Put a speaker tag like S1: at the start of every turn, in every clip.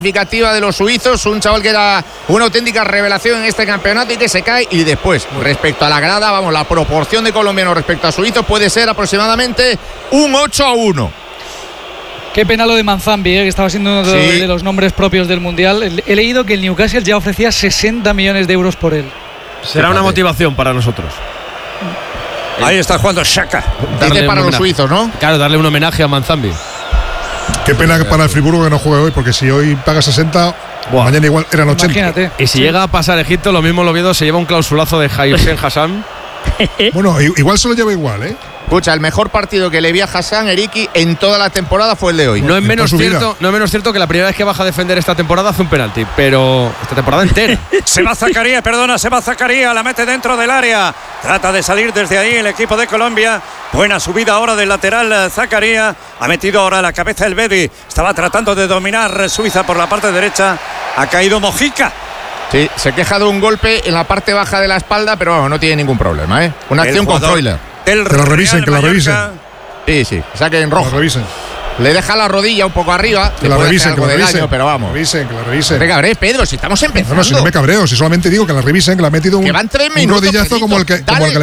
S1: significativa de los suizos, un chaval que era una auténtica revelación en este campeonato y que se cae. Y después, respecto a la grada, vamos, la proporción de colombianos respecto a suizos puede ser aproximadamente un 8-1.
S2: Qué pena lo de Manzambi, que estaba siendo uno de los nombres propios del Mundial. He leído que el Newcastle ya ofrecía 60 millones de euros por él.
S3: Será una motivación para nosotros.
S4: Ahí está jugando Xhaka.
S1: Dice para los suizos, ¿no?
S3: Claro, darle un homenaje a Manzambi.
S5: Qué pena para el Friburgo que no juegue hoy, porque si hoy paga 60, mañana igual eran 80.
S2: Imagínate.
S3: Y si llega a pasar Egipto, lo mismo el Oviedo se lleva un clausulazo de Hairsem Hassan.
S5: Bueno, igual se lo lleva igual, ¿eh?
S1: Escucha, el mejor partido que le vi a Hassan Eriki en toda la temporada fue el de hoy.
S3: No es menos cierto que la primera vez que baja a defender esta temporada hace un penalti, pero esta temporada entera.
S4: Se va Zakaria, la mete dentro del área. Trata de salir desde ahí el equipo de Colombia. Buena subida ahora del lateral Zakaria. Ha metido ahora la cabeza el Bedi. Estaba tratando de dominar Suiza por la parte derecha. Ha caído Mojica.
S1: Sí, se queja de un golpe en la parte baja de la espalda, pero vamos, no tiene ningún problema, ¿eh? Una acción con Freuler.
S5: Que la revisen.
S1: Sí, saquen rojo. Le deja la rodilla un poco arriba.
S5: Que la revisen,
S1: pero vamos.
S5: Que la revisen.
S1: No te cabres, Pedro, si estamos empezando.
S5: No, si no me cabreo, si solamente digo que la revisen, que le ha metido un rodillazo como el que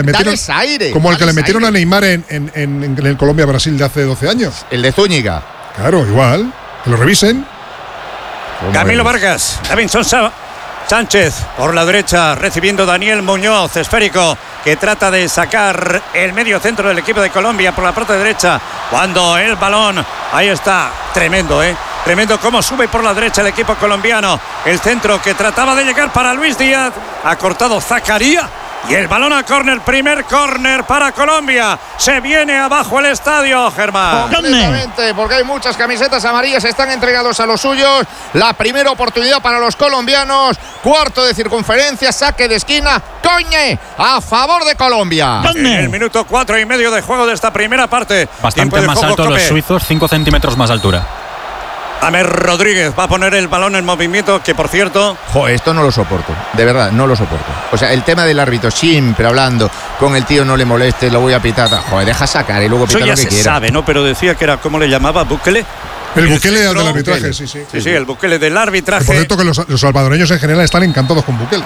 S5: le metieron a Neymar en el Colombia-Brasil de hace 12 años.
S1: El de Zúñiga.
S5: Claro, igual. Que lo revisen.
S4: Camilo Vargas, Davinson Sánchez por la derecha, recibiendo Daniel Muñoz, esférico, que trata de sacar el medio centro del equipo de Colombia por la parte derecha. Cuando el balón, ahí está, tremendo, tremendo cómo sube por la derecha el equipo colombiano. El centro que trataba de llegar para Luis Díaz, ha cortado Zakaria. Y el balón a córner, primer córner para Colombia. Se viene abajo el estadio, Germán.
S1: Completamente, porque hay muchas camisetas amarillas, están entregados a los suyos. La primera oportunidad para los colombianos. Cuarto de circunferencia, saque de esquina. Coñe, a favor de Colombia.
S4: En el minuto 4,5 de juego de esta primera parte.
S6: Bastante más alto los suizos, 5 centímetros más de altura.
S4: Amer Rodríguez va a poner el balón en movimiento, que por cierto...
S1: Joder, esto no lo soporto, de verdad, no lo soporto. O sea, el tema del árbitro, siempre hablando con el tío, no le moleste, lo voy a pitar. Joder, deja sacar y luego pita lo que quiera.
S4: Eso ya se sabe, ¿no? Pero decía que era, ¿cómo le llamaba? ¿Bukele?
S5: El Bukele del arbitraje, sí,
S4: el Bukele del arbitraje.
S5: Por cierto que los salvadoreños en general están encantados con Bukele.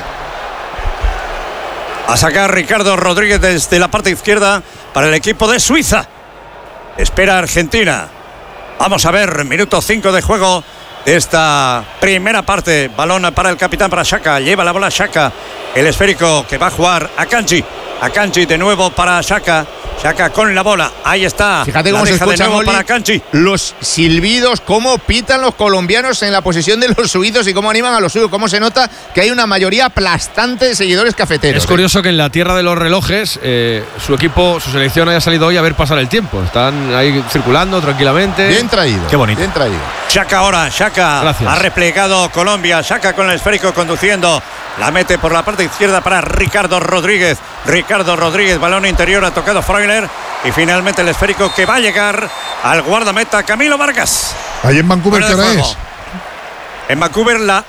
S4: A sacar Ricardo Rodríguez desde la parte izquierda para el equipo de Suiza. Espera Argentina. Vamos a ver, minuto 5 de juego de esta primera parte. Balón para el capitán, para Xhaka. Lleva la bola Xhaka. El esférico que va a jugar Akanji. Akanji de nuevo para Xhaka. Xhaka con la bola. Ahí está.
S1: Fíjate cómo se escuchan para Akanji. Los silbidos, cómo pitan los colombianos en la posición de los suizos y cómo animan a los suyos. Cómo se nota que hay una mayoría aplastante de seguidores cafeteros.
S3: Es curioso que en la tierra de los relojes su equipo, su selección haya salido hoy a ver pasar el tiempo. Están ahí circulando tranquilamente.
S1: Bien traído.
S6: Qué bonito.
S1: Bien traído.
S4: Xhaka ahora. Xhaka ha replegado Colombia. Xhaka con el esférico conduciendo. La mete por la parte izquierda para Ricardo Rodríguez. Balón interior, ha tocado Freuler. Y finalmente el esférico que va a llegar al guardameta Camilo Vargas.
S5: Ahí en Vancouver, ¿qué hora es?
S4: En Vancouver, la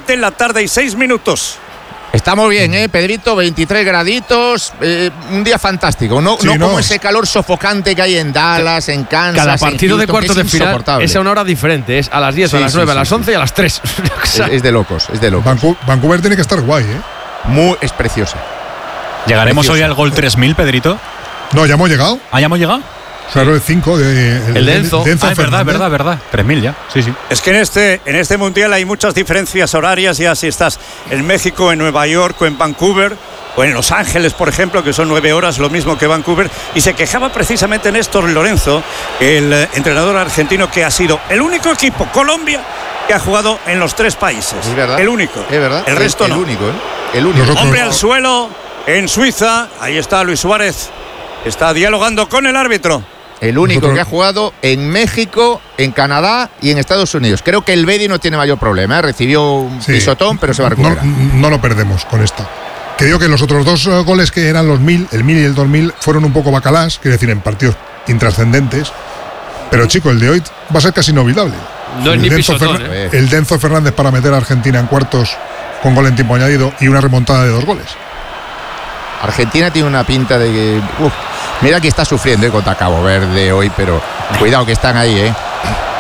S4: 1:06 p.m.
S1: Estamos bien, Pedrito, 23 graditos, un día fantástico, no como ese calor sofocante que hay en Dallas, en Kansas.
S3: Cada partido
S1: en Houston,
S3: de cuartos de final es a una hora diferente, es a las 10, a las 9, a las 11 y a las 3.
S1: Es de locos,
S5: Vancouver tiene que estar guay,
S1: Es preciosa.
S6: ¿Llegaremos hoy al gol 3000, Pedrito?
S5: No, ya hemos llegado.
S6: ¿Ah, ya hemos llegado?
S5: Claro, el 5
S3: el de Enzo.
S6: Es verdad. 3000 ya. Sí.
S4: Es que en este mundial hay muchas diferencias horarias, ya si estás en México, en Nueva York o en Vancouver o en Los Ángeles, por ejemplo, que son 9 horas, lo mismo que Vancouver. Y se quejaba precisamente Néstor Lorenzo, el entrenador argentino, que ha sido el único equipo, Colombia, que ha jugado en los 3 países.
S1: Es verdad.
S4: El único.
S1: Es verdad.
S4: El resto no.
S1: El único.
S4: Hombre al suelo en Suiza. Ahí está Luis Suárez. Está dialogando con el árbitro.
S1: El único que ha jugado en México, en Canadá y en Estados Unidos. Creo que el Bedi no tiene mayor problema. Recibió un pisotón, pero se va a recuperar.
S5: No lo perdemos con esta. Que digo que los otros 2 goles que eran los 1000, el 1000 y el 2000, fueron un poco bacalás, quiero decir, en partidos intrascendentes. Pero chico, el de hoy va a ser casi inolvidable.
S3: No es ni pisotón.
S5: El de Enzo Fernández para meter a Argentina en cuartos con gol en tiempo añadido y una remontada de 2 goles.
S1: Argentina tiene una pinta de que... Mira que está sufriendo contra Cabo Verde hoy, pero cuidado que están ahí,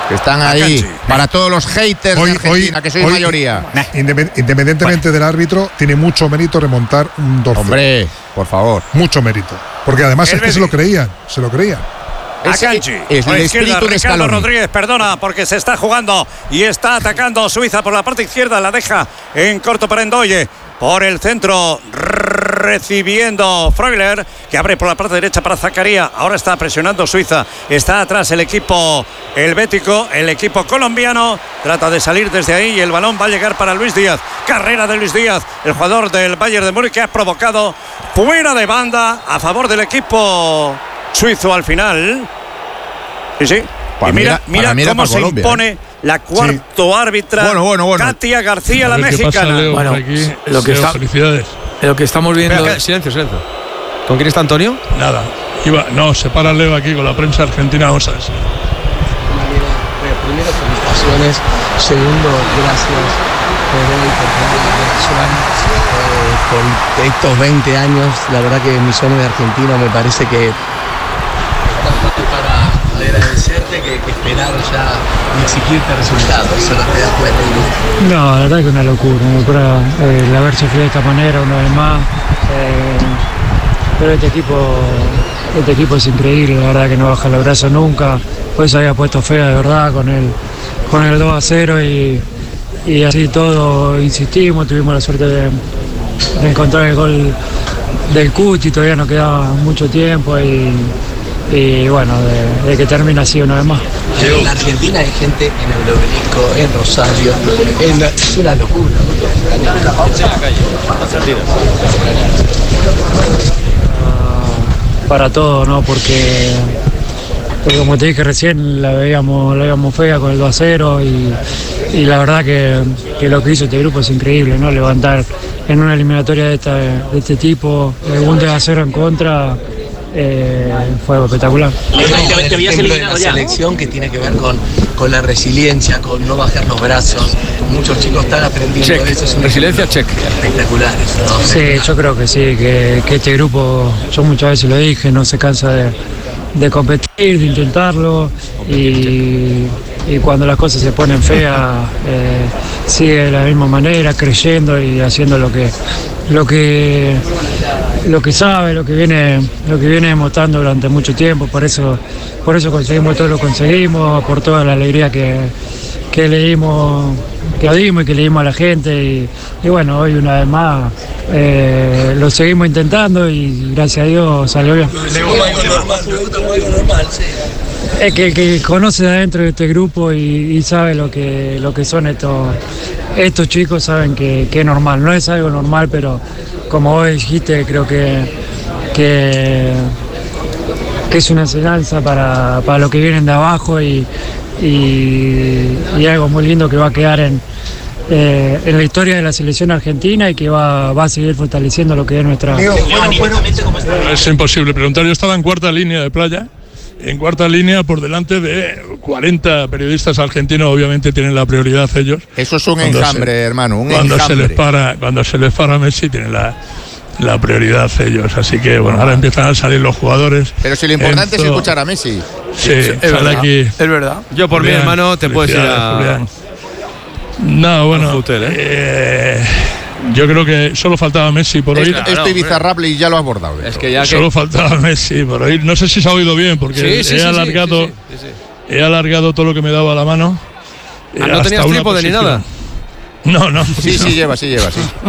S1: Que están ahí
S4: Akanji.
S1: para todos los haters de Argentina, que sois mayoría.
S5: Independientemente del árbitro, tiene mucho mérito remontar un 2-0.
S1: Hombre, por favor.
S5: Mucho mérito. Porque además es que se lo creían.
S4: Akanji.
S1: Es
S4: Por
S1: el
S4: la izquierda,
S1: espíritu de
S4: Ricardo
S1: Scaloni.
S4: Rodríguez, perdona, porque se está jugando y está atacando Suiza por la parte izquierda. La deja en corto para Ndoye. Por el centro, recibiendo Freuler, que abre por la parte derecha para Zakaria. Ahora está presionando Suiza. Está atrás el equipo helvético, el equipo colombiano. Trata de salir desde ahí y el balón va a llegar para Luis Díaz. Carrera de Luis Díaz, el jugador del Bayern de Múnich, que ha provocado fuera de banda a favor del equipo suizo al final. Sí, sí.
S1: Pues
S4: Y mira
S1: mira
S4: cómo
S1: para
S4: se
S1: Colombia,
S4: impone la cuarto árbitra.
S1: Bueno.
S4: Katia García, la
S7: A ver qué pasa,
S4: mexicana.
S7: Leo, por
S8: Bueno,
S7: aquí.
S8: lo que
S7: Leo,
S8: está-
S7: felicidades.
S8: Lo que estamos viendo.
S3: Espera, silencio. ¿Con quién está Antonio?
S7: Nada. Se para Leo aquí con la prensa argentina. Vamos a ver.
S9: Primero, felicitaciones. Segundo, gracias por hoy, por tener la versión, por estos 20 años. La verdad que mi sueño de argentino me parece que para agradecerte que esperar ya y exigirte resultados. Eso no te das cuenta.
S10: No, la verdad que una locura el haber sufrido de esta manera una vez más. Pero este equipo es increíble, la verdad que no baja los brazos nunca. Pues había puesto fea de verdad con el 2-0 y así todo insistimos, tuvimos la suerte de encontrar el gol del Cuti, todavía nos quedaba mucho tiempo y bueno, de que termina así una vez más.
S9: En la Argentina hay gente en el Obelisco, en Rosario, es una locura.
S10: Para todo, ¿no? Porque como te dije recién, la veíamos fea con el 2-0 y la verdad que lo que hizo este grupo es increíble, ¿no? Levantar en una eliminatoria de este tipo, un 2-0 en contra, fue espectacular.
S9: Te habías eliminado ya. Una selección que tiene que ver con la resiliencia, con no bajar los brazos. Muchos chicos están aprendiendo
S3: Check.
S9: eso. Es un
S3: Resiliencia,
S9: ejemplo
S3: check.
S9: espectacular eso, ¿no?
S10: Sí, yo creo que sí, que este grupo, yo muchas veces lo dije, no se cansa de competir, de intentarlo y cuando las cosas se ponen feas sigue de la misma manera, creyendo y haciendo lo que sabe, lo que viene demostrando durante mucho tiempo. Por eso conseguimos todo lo que conseguimos, por toda la alegría que dimos y que le dimos a la gente y bueno, hoy una vez más lo seguimos intentando y gracias a Dios salió bien. Es que conoce de adentro de este grupo y sabe lo que son estos chicos, saben que es normal, no es algo normal, pero como vos dijiste, creo que es una enseñanza para los que vienen de abajo y algo muy lindo que va a quedar en la historia de la selección argentina y que va a seguir fortaleciendo lo que es nuestra...
S7: Es imposible preguntar. Yo estaba en cuarta línea de playa. En cuarta línea, por delante de 40 periodistas argentinos, obviamente tienen la prioridad ellos.
S1: Eso es un enjambre, hermano, un
S7: cuando
S1: enjambre.
S7: Cuando se les para Messi, tienen la prioridad ellos. Así que, bueno, ahora empiezan a salir los jugadores.
S1: Pero si lo importante es escuchar a Messi.
S7: Sí,
S8: es verdad.
S7: aquí.
S8: Es verdad.
S3: Yo por mi
S7: Julián,
S3: hermano te puedes ir a...
S7: Julián. No, bueno,
S3: Al hotel,
S7: yo creo que solo faltaba Messi por oír.
S1: Esto Ibizarrable y ya lo has abordado.
S3: Es que ya que...
S7: Solo faltaba Messi por oír. No sé si se ha oído bien, porque he alargado todo lo que me daba la mano.
S3: ¿No
S7: hasta
S3: tenías
S7: una
S3: trípode ni
S7: posición.
S3: nada?
S7: No.
S1: Sí, lleva, sí.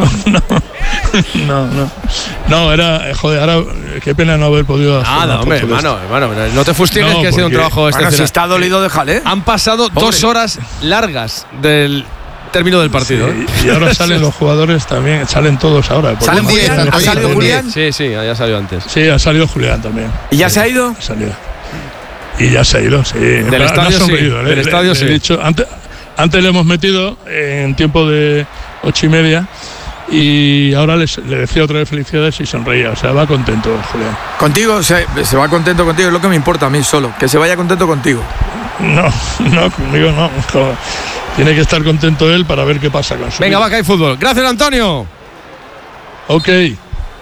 S7: No, era, joder, ahora qué pena no haber podido hacer
S3: Nada,
S7: una
S3: hombre,
S7: foto de esto.
S3: hermano, no te fustigues,
S7: No,
S3: que ha sido un
S7: porque-
S3: trabajo
S8: Bueno, si
S3: excepcional.
S8: está dolido, déjale.
S3: Han pasado 2 horas largas del término del partido. ¿eh?
S7: Y ahora salen los jugadores también, salen todos ahora. porque-
S8: ¿Sale Julián? ¿Ha
S1: Antonio,
S8: salido
S1: un
S8: Julián?
S3: Sí, ya salió antes.
S7: Sí, ha salido Julián también.
S8: ¿Y ya se ha ido?
S7: Ha salido. Y ya se ha ido, sí.
S3: Del
S7: No ha
S3: estadio,
S7: sonreído,
S3: sí. Del estadio,
S7: le he
S3: sí.
S7: dicho, antes le hemos metido en tiempo de 8:30 y ahora le decía otra vez felicidades y sonreía. O sea, va contento Julián.
S8: Contigo, se va contento contigo, es lo que me importa a mí solo, que se vaya contento contigo.
S7: No, conmigo no. Tiene que estar contento él para ver qué pasa con su
S3: Venga,
S7: vida.
S3: va, que hay fútbol. Gracias, Antonio.
S7: Ok.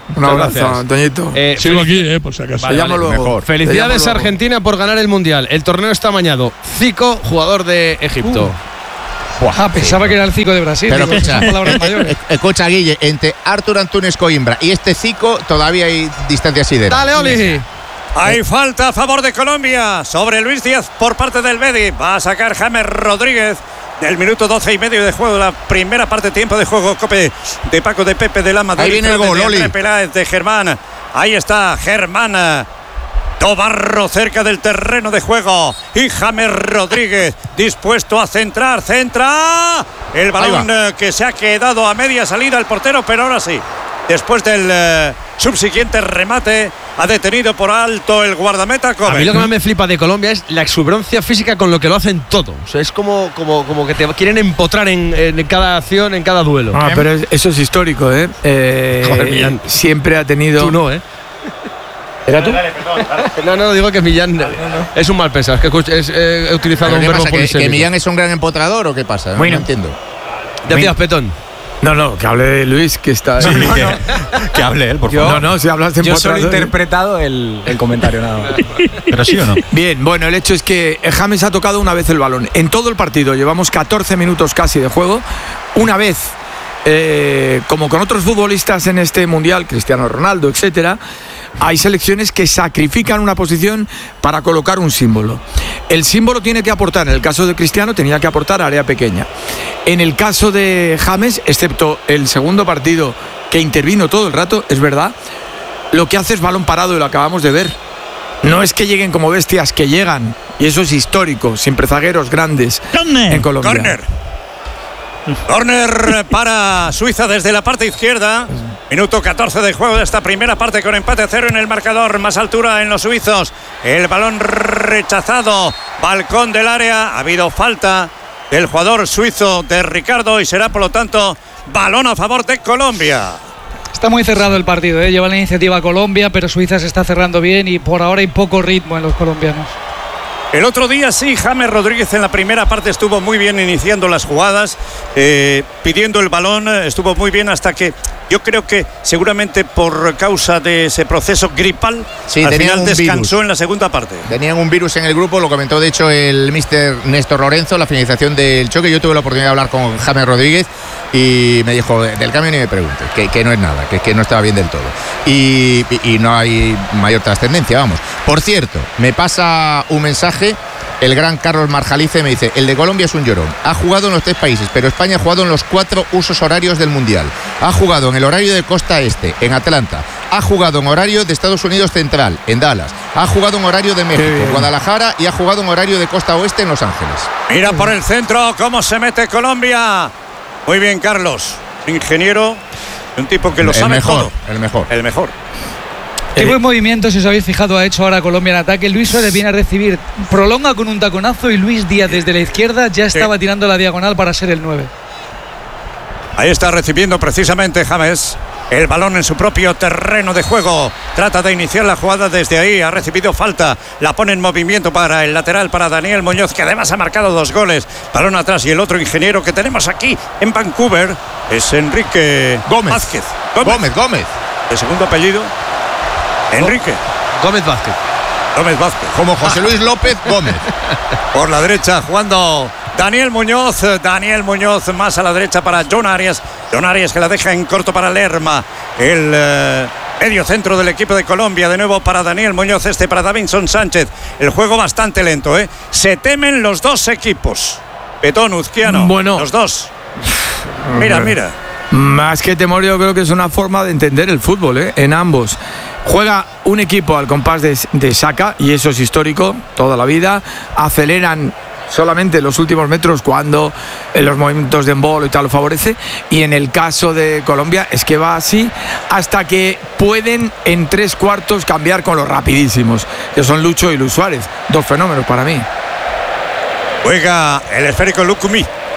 S8: Un abrazo,
S3: gracias.
S8: Antoñito.
S7: Sigo aquí, por si acaso.
S8: Te llamo luego.
S1: mejor.
S3: Felicidades
S8: Te llamo
S3: a
S8: luego.
S3: Argentina por ganar el Mundial. El torneo está amañado. Zico, jugador de Egipto.
S2: Pensaba que era el Zico de Brasil.
S1: Pero
S2: digo,
S1: escucha,
S2: son palabras mayores.
S1: escucha, Guille, entre Artur Antunes Coimbra y este Zico todavía hay distancia sideral.
S3: Dale, Oli.
S4: Hay falta a favor de Colombia sobre Luis Díaz por parte del Betis. Va a sacar James Rodríguez del minuto 12 y medio de juego. La primera parte, tiempo de juego. Cope de Paco de Pepe de Lama.
S1: Ahí viene el gol, Oli.
S4: Peláez de Germán. Ahí está Germán. Tobarro cerca del terreno de juego. Y James Rodríguez dispuesto a centrar. Centra. El balón que se ha quedado a media salida el portero, pero ahora sí. Después del subsiguiente remate, ha detenido por alto el guardameta Kobe.
S3: A mí lo que más me flipa de Colombia es la exuberancia física con lo que lo hacen todo. O sea, es como que te quieren empotrar en cada acción, en cada duelo.
S8: Pero eso es histórico, ¿eh?
S3: Joder, Millán.
S8: Siempre ha tenido.
S3: Tú no, ¿eh?
S8: ¿Era tú?
S3: No, digo que Millán es un mal pensado. Es que he utilizado un
S1: ¿Qué
S3: verbo
S1: pasa? ¿Que
S3: polisémico.
S1: Millán es un gran empotrador o qué pasa? No,
S8: Bueno.
S1: no entiendo.
S3: Decías, Petón.
S8: No, que hable de Luis, que está.
S6: Sí, que hable él, por favor.
S8: No, si hablas de
S11: Yo solo he
S8: empotrador.
S11: interpretado el comentario nada más.
S6: Pero sí o no.
S8: Bien, bueno, el hecho es que James ha tocado una vez el balón. En todo el partido, llevamos 14 minutos casi de juego. Una vez, como con otros futbolistas en este Mundial, Cristiano Ronaldo, etcétera, hay selecciones que sacrifican una posición para colocar un símbolo. El símbolo tiene que aportar, en el caso de Cristiano tenía que aportar área pequeña. En el caso de James, excepto el segundo partido que intervino todo el rato, es verdad, lo que hace es balón parado y lo acabamos de ver. No es que lleguen como bestias, que llegan, y eso es histórico, siempre zagueros grandes en Colombia.
S4: Corner para Suiza desde la parte izquierda. Minuto 14 de juego de esta primera parte con empate a 0 en el marcador. Más altura en los suizos. El balón rechazado. Balcón del área. Ha habido falta del jugador suizo de Ricardo y será por lo tanto balón a favor de Colombia.
S2: Está muy cerrado el partido, ¿eh? Lleva la iniciativa Colombia, pero Suiza se está cerrando bien y por ahora hay poco ritmo en los colombianos.
S4: El otro día sí, James Rodríguez en la primera parte estuvo muy bien iniciando las jugadas, pidiendo el balón, estuvo muy bien hasta que yo creo que seguramente por causa de ese proceso gripal,
S1: Sí,
S4: al
S1: tenían
S4: final
S1: un
S4: descansó
S1: virus.
S4: en la segunda parte.
S1: Tenían un virus en el grupo, lo comentó de hecho el míster Néstor Lorenzo, la finalización del choque. Yo tuve la oportunidad de hablar con James Rodríguez y me dijo, del cambio ni me preguntes, que no es nada, que no estaba bien del todo. Y no hay mayor trascendencia, vamos. Por cierto, me pasa un mensaje el gran Carlos Marjalice, me dice, el de Colombia es un llorón. Ha jugado en los 3 países, pero España ha jugado en los 4 usos horarios del Mundial. Ha jugado en el horario de Costa Este, en Atlanta. Ha jugado en horario de Estados Unidos Central, en Dallas. Ha jugado en horario de México, en Guadalajara, y ha jugado en horario de Costa Oeste en Los Ángeles.
S4: Mira por el centro cómo se mete Colombia. Muy bien, Carlos. Ingeniero, un tipo que lo sabe todo.
S1: El mejor.
S4: El mejor.
S2: Qué buen movimiento, si os habéis fijado, ha hecho ahora Colombia en ataque. Luis Suárez viene a recibir, prolonga con un taconazo y Luis Díaz desde la izquierda ya estaba tirando la diagonal para ser el 9.
S4: Ahí está recibiendo precisamente James el balón en su propio terreno de juego. Trata de iniciar la jugada desde ahí. Ha recibido falta. La pone en movimiento para el lateral, para Daniel Muñoz, que además ha marcado 2 goles. Balón atrás y el otro ingeniero que tenemos aquí en Vancouver es Enrique Vázquez.
S1: Gómez.
S4: El segundo apellido, Enrique
S3: Gómez Vázquez.
S1: Como José Luis López Gómez.
S4: Por la derecha jugando Daniel Muñoz más a la derecha para John Arias que la deja en corto para Lerma, el medio centro del equipo de Colombia, de nuevo para Daniel Muñoz, para Davinson Sánchez. El juego bastante lento, se temen los 2 equipos. Petón, Uzquiano,
S8: bueno,
S4: los 2. Mira.
S8: Más que temor, yo creo que es una forma de entender el fútbol, en ambos. Juega un equipo al compás de Saka, y eso es histórico, toda la vida. Aceleran solamente los últimos metros cuando los movimientos de embolo y tal lo favorece. Y en el caso de Colombia es que va así hasta que pueden en 3/4 cambiar con los rapidísimos, que son Lucho y Luis Suárez. 2 fenómenos para mí.
S4: Juega el esférico Lukumi.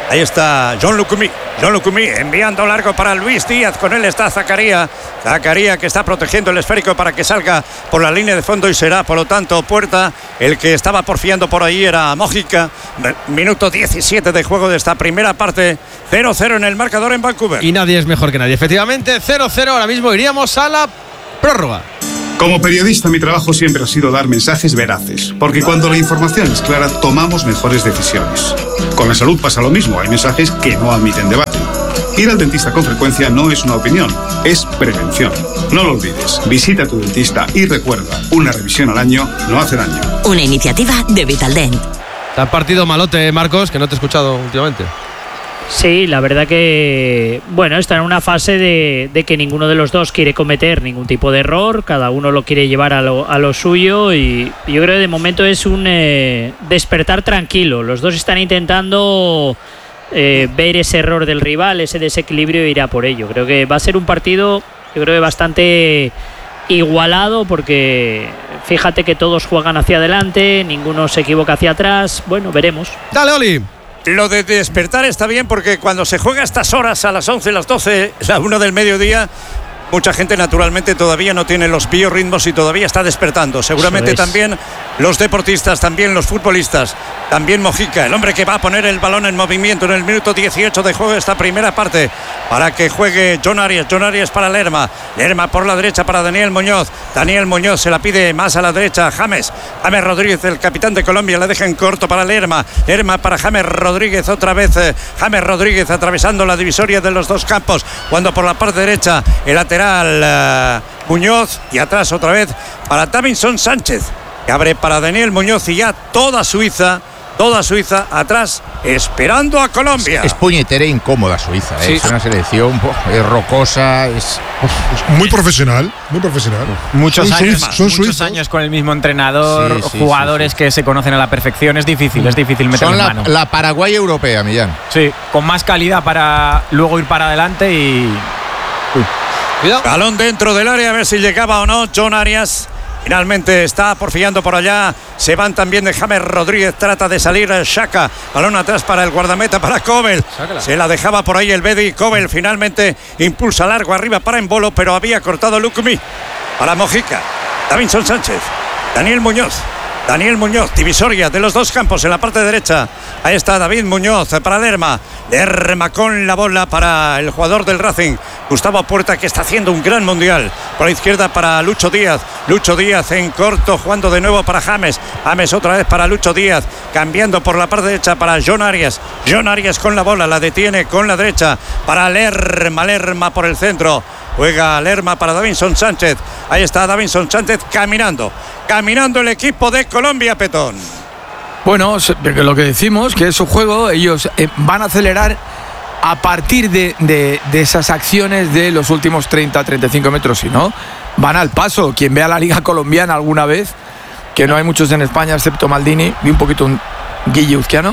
S4: Ahí está John Lucumí enviando largo para Luis Díaz. Con él está Zakaria que está protegiendo el esférico para que salga por la línea de fondo y será, por lo tanto, Puerta. El que estaba porfiando por ahí era Mojica. Minuto 17 de juego de esta primera parte. 0-0 en el marcador en Vancouver.
S3: Y nadie es mejor que nadie. Efectivamente, 0-0. Ahora mismo iríamos a la prórroga.
S12: Como periodista, mi trabajo siempre ha sido dar mensajes veraces, porque cuando la información es clara, tomamos mejores decisiones. Con la salud pasa lo mismo, hay mensajes que no admiten debate. Ir al dentista con frecuencia no es una opinión, es prevención. No lo olvides, visita a tu dentista y recuerda, una revisión al año no hace daño.
S13: Una iniciativa de Vitaldent.
S3: Te has partido malote, Marcos, que no te he escuchado últimamente.
S14: Sí, la verdad que, bueno, está en una fase de que ninguno de los dos quiere cometer ningún tipo de error, cada uno lo quiere llevar a lo suyo y yo creo que de momento es un despertar tranquilo. Los dos están intentando ver ese error del rival, ese desequilibrio e ir a por ello. Creo que va a ser un partido, yo creo que bastante igualado porque fíjate que todos juegan hacia adelante, ninguno se equivoca hacia atrás. Bueno, veremos.
S3: Dale, Oli.
S4: Lo de despertar está bien porque cuando se juega a estas horas, a las 11, las 12, la 1 del mediodía, mucha gente naturalmente todavía no tiene los biorritmos y todavía está despertando. Seguramente también los deportistas, también los futbolistas, también Mojica, el hombre que va a poner el balón en movimiento en el minuto 18 de juego de esta primera parte para que juegue John Arias. John Arias para Lerma por la derecha para Daniel Muñoz se la pide más a la derecha James Rodríguez, el capitán de Colombia, la deja en corto para Lerma para James Rodríguez, otra vez James Rodríguez atravesando la divisoria de los dos campos, cuando por la parte derecha el lateral Muñoz y atrás otra vez para Davinson Sánchez, que abre para Daniel Muñoz y ya toda Suiza atrás esperando a Colombia.
S1: Es puñetera e incómoda Suiza, ¿eh? Sí. Es una selección rocosa, es
S5: muy profesional.
S11: Muchos años con el mismo entrenador, jugadores que se conocen a la perfección. Es difícil meterle mano.
S1: La Paraguay europea, Millán.
S11: Sí, con más calidad para luego ir para adelante y...
S4: Cuidado. Balón dentro del área, a ver si llegaba o no John Arias. Finalmente está porfiando por allá. Se van también de James Rodríguez. Trata de salir Xhaka. Balón atrás para el guardameta, para Kobel. Se la dejaba por ahí el Bedi. Kobel finalmente impulsa largo arriba para Embolo, pero había cortado Lucumí. Para Mojica. Davinson Sánchez. Daniel Muñoz, divisoria de los dos campos en la parte derecha. Ahí está David Muñoz para Lerma con la bola para el jugador del Racing, Gustavo Puerta, que está haciendo un gran mundial. Por la izquierda para Lucho Díaz en corto, jugando de nuevo para James otra vez para Lucho Díaz, cambiando por la parte derecha para John Arias con la bola, la detiene con la derecha para Lerma por el centro. Juega Lerma para Davinson Sánchez. Ahí está Davinson Sánchez caminando el equipo de Colombia, Petón.
S8: Bueno, lo que decimos, que es su juego, ellos van a acelerar a partir de esas acciones de los últimos 30-35 metros, si no, van al paso. Quien vea la liga colombiana alguna vez, que no hay muchos en España excepto Maldini, y un poquito un Guille Uzquiano,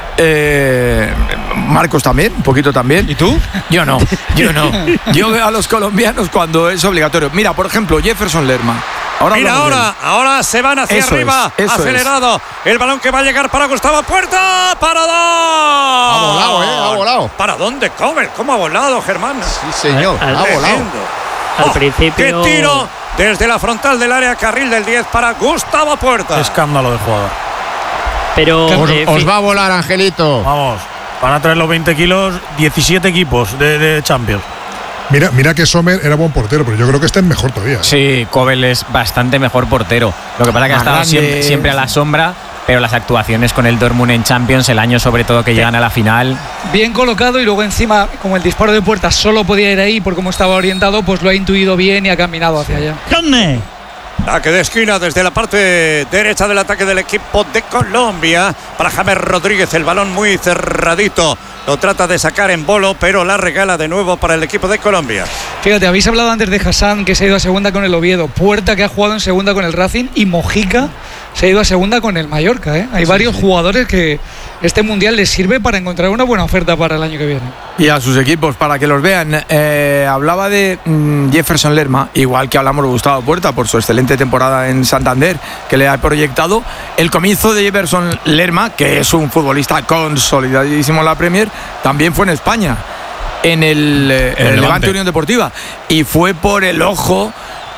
S8: Marcos también, un poquito también.
S3: ¿Y tú?
S8: Yo no. Yo veo a los colombianos cuando es obligatorio. Mira, por ejemplo, Jefferson Lerma.
S4: Ahora se van hacia arriba, acelerado. El balón que va a llegar para Gustavo Puerta, para dos.
S1: Ha volado.
S4: ¿Para dónde come? ¿Cómo ha volado, Germán?
S1: Sí, señor, ha volado.
S14: Al principio.
S4: ¡Qué tiro! Desde la frontal del área, carril del 10 para Gustavo Puerta.
S6: Escándalo de jugador.
S14: Pero
S1: os va a volar, Angelito.
S6: Vamos, van a traer los 20 kilos 17 equipos de Champions.
S5: Mira que Sommer era buen portero, pero yo creo que este es mejor todavía.
S11: Sí, Kobel es bastante mejor portero. Lo que pasa es que ha estado siempre a la sombra, pero las actuaciones con el Dortmund en Champions, el año sobre todo que llegan a la final.
S2: Bien colocado y luego encima, como el disparo de Puerta solo podía ir ahí por cómo estaba orientado, pues lo ha intuido bien y ha caminado hacia allá.
S4: ¿Dónde? Ataque de esquina desde la parte derecha del ataque del equipo de Colombia para James Rodríguez, el balón muy cerradito, lo trata de sacar Embolo, pero la regala de nuevo para el equipo de Colombia.
S2: Fíjate, habéis hablado antes de Hassan, que se ha ido a segunda con el Oviedo, Puerta, que ha jugado en segunda con el Racing, y Mojica se ha ido a segunda con el Mallorca, ¿eh? Hay varios jugadores que este Mundial les sirve para encontrar una buena oferta para el año que viene.
S8: Y a sus equipos, para que los vean. Hablaba de Jefferson Lerma, igual que hablamos de Gustavo Puerta por su excelente temporada en Santander, que le ha proyectado. El comienzo de Jefferson Lerma, que es un futbolista consolidadísimo en la Premier, también fue en España, en el Levante Unión Deportiva, y fue por el ojo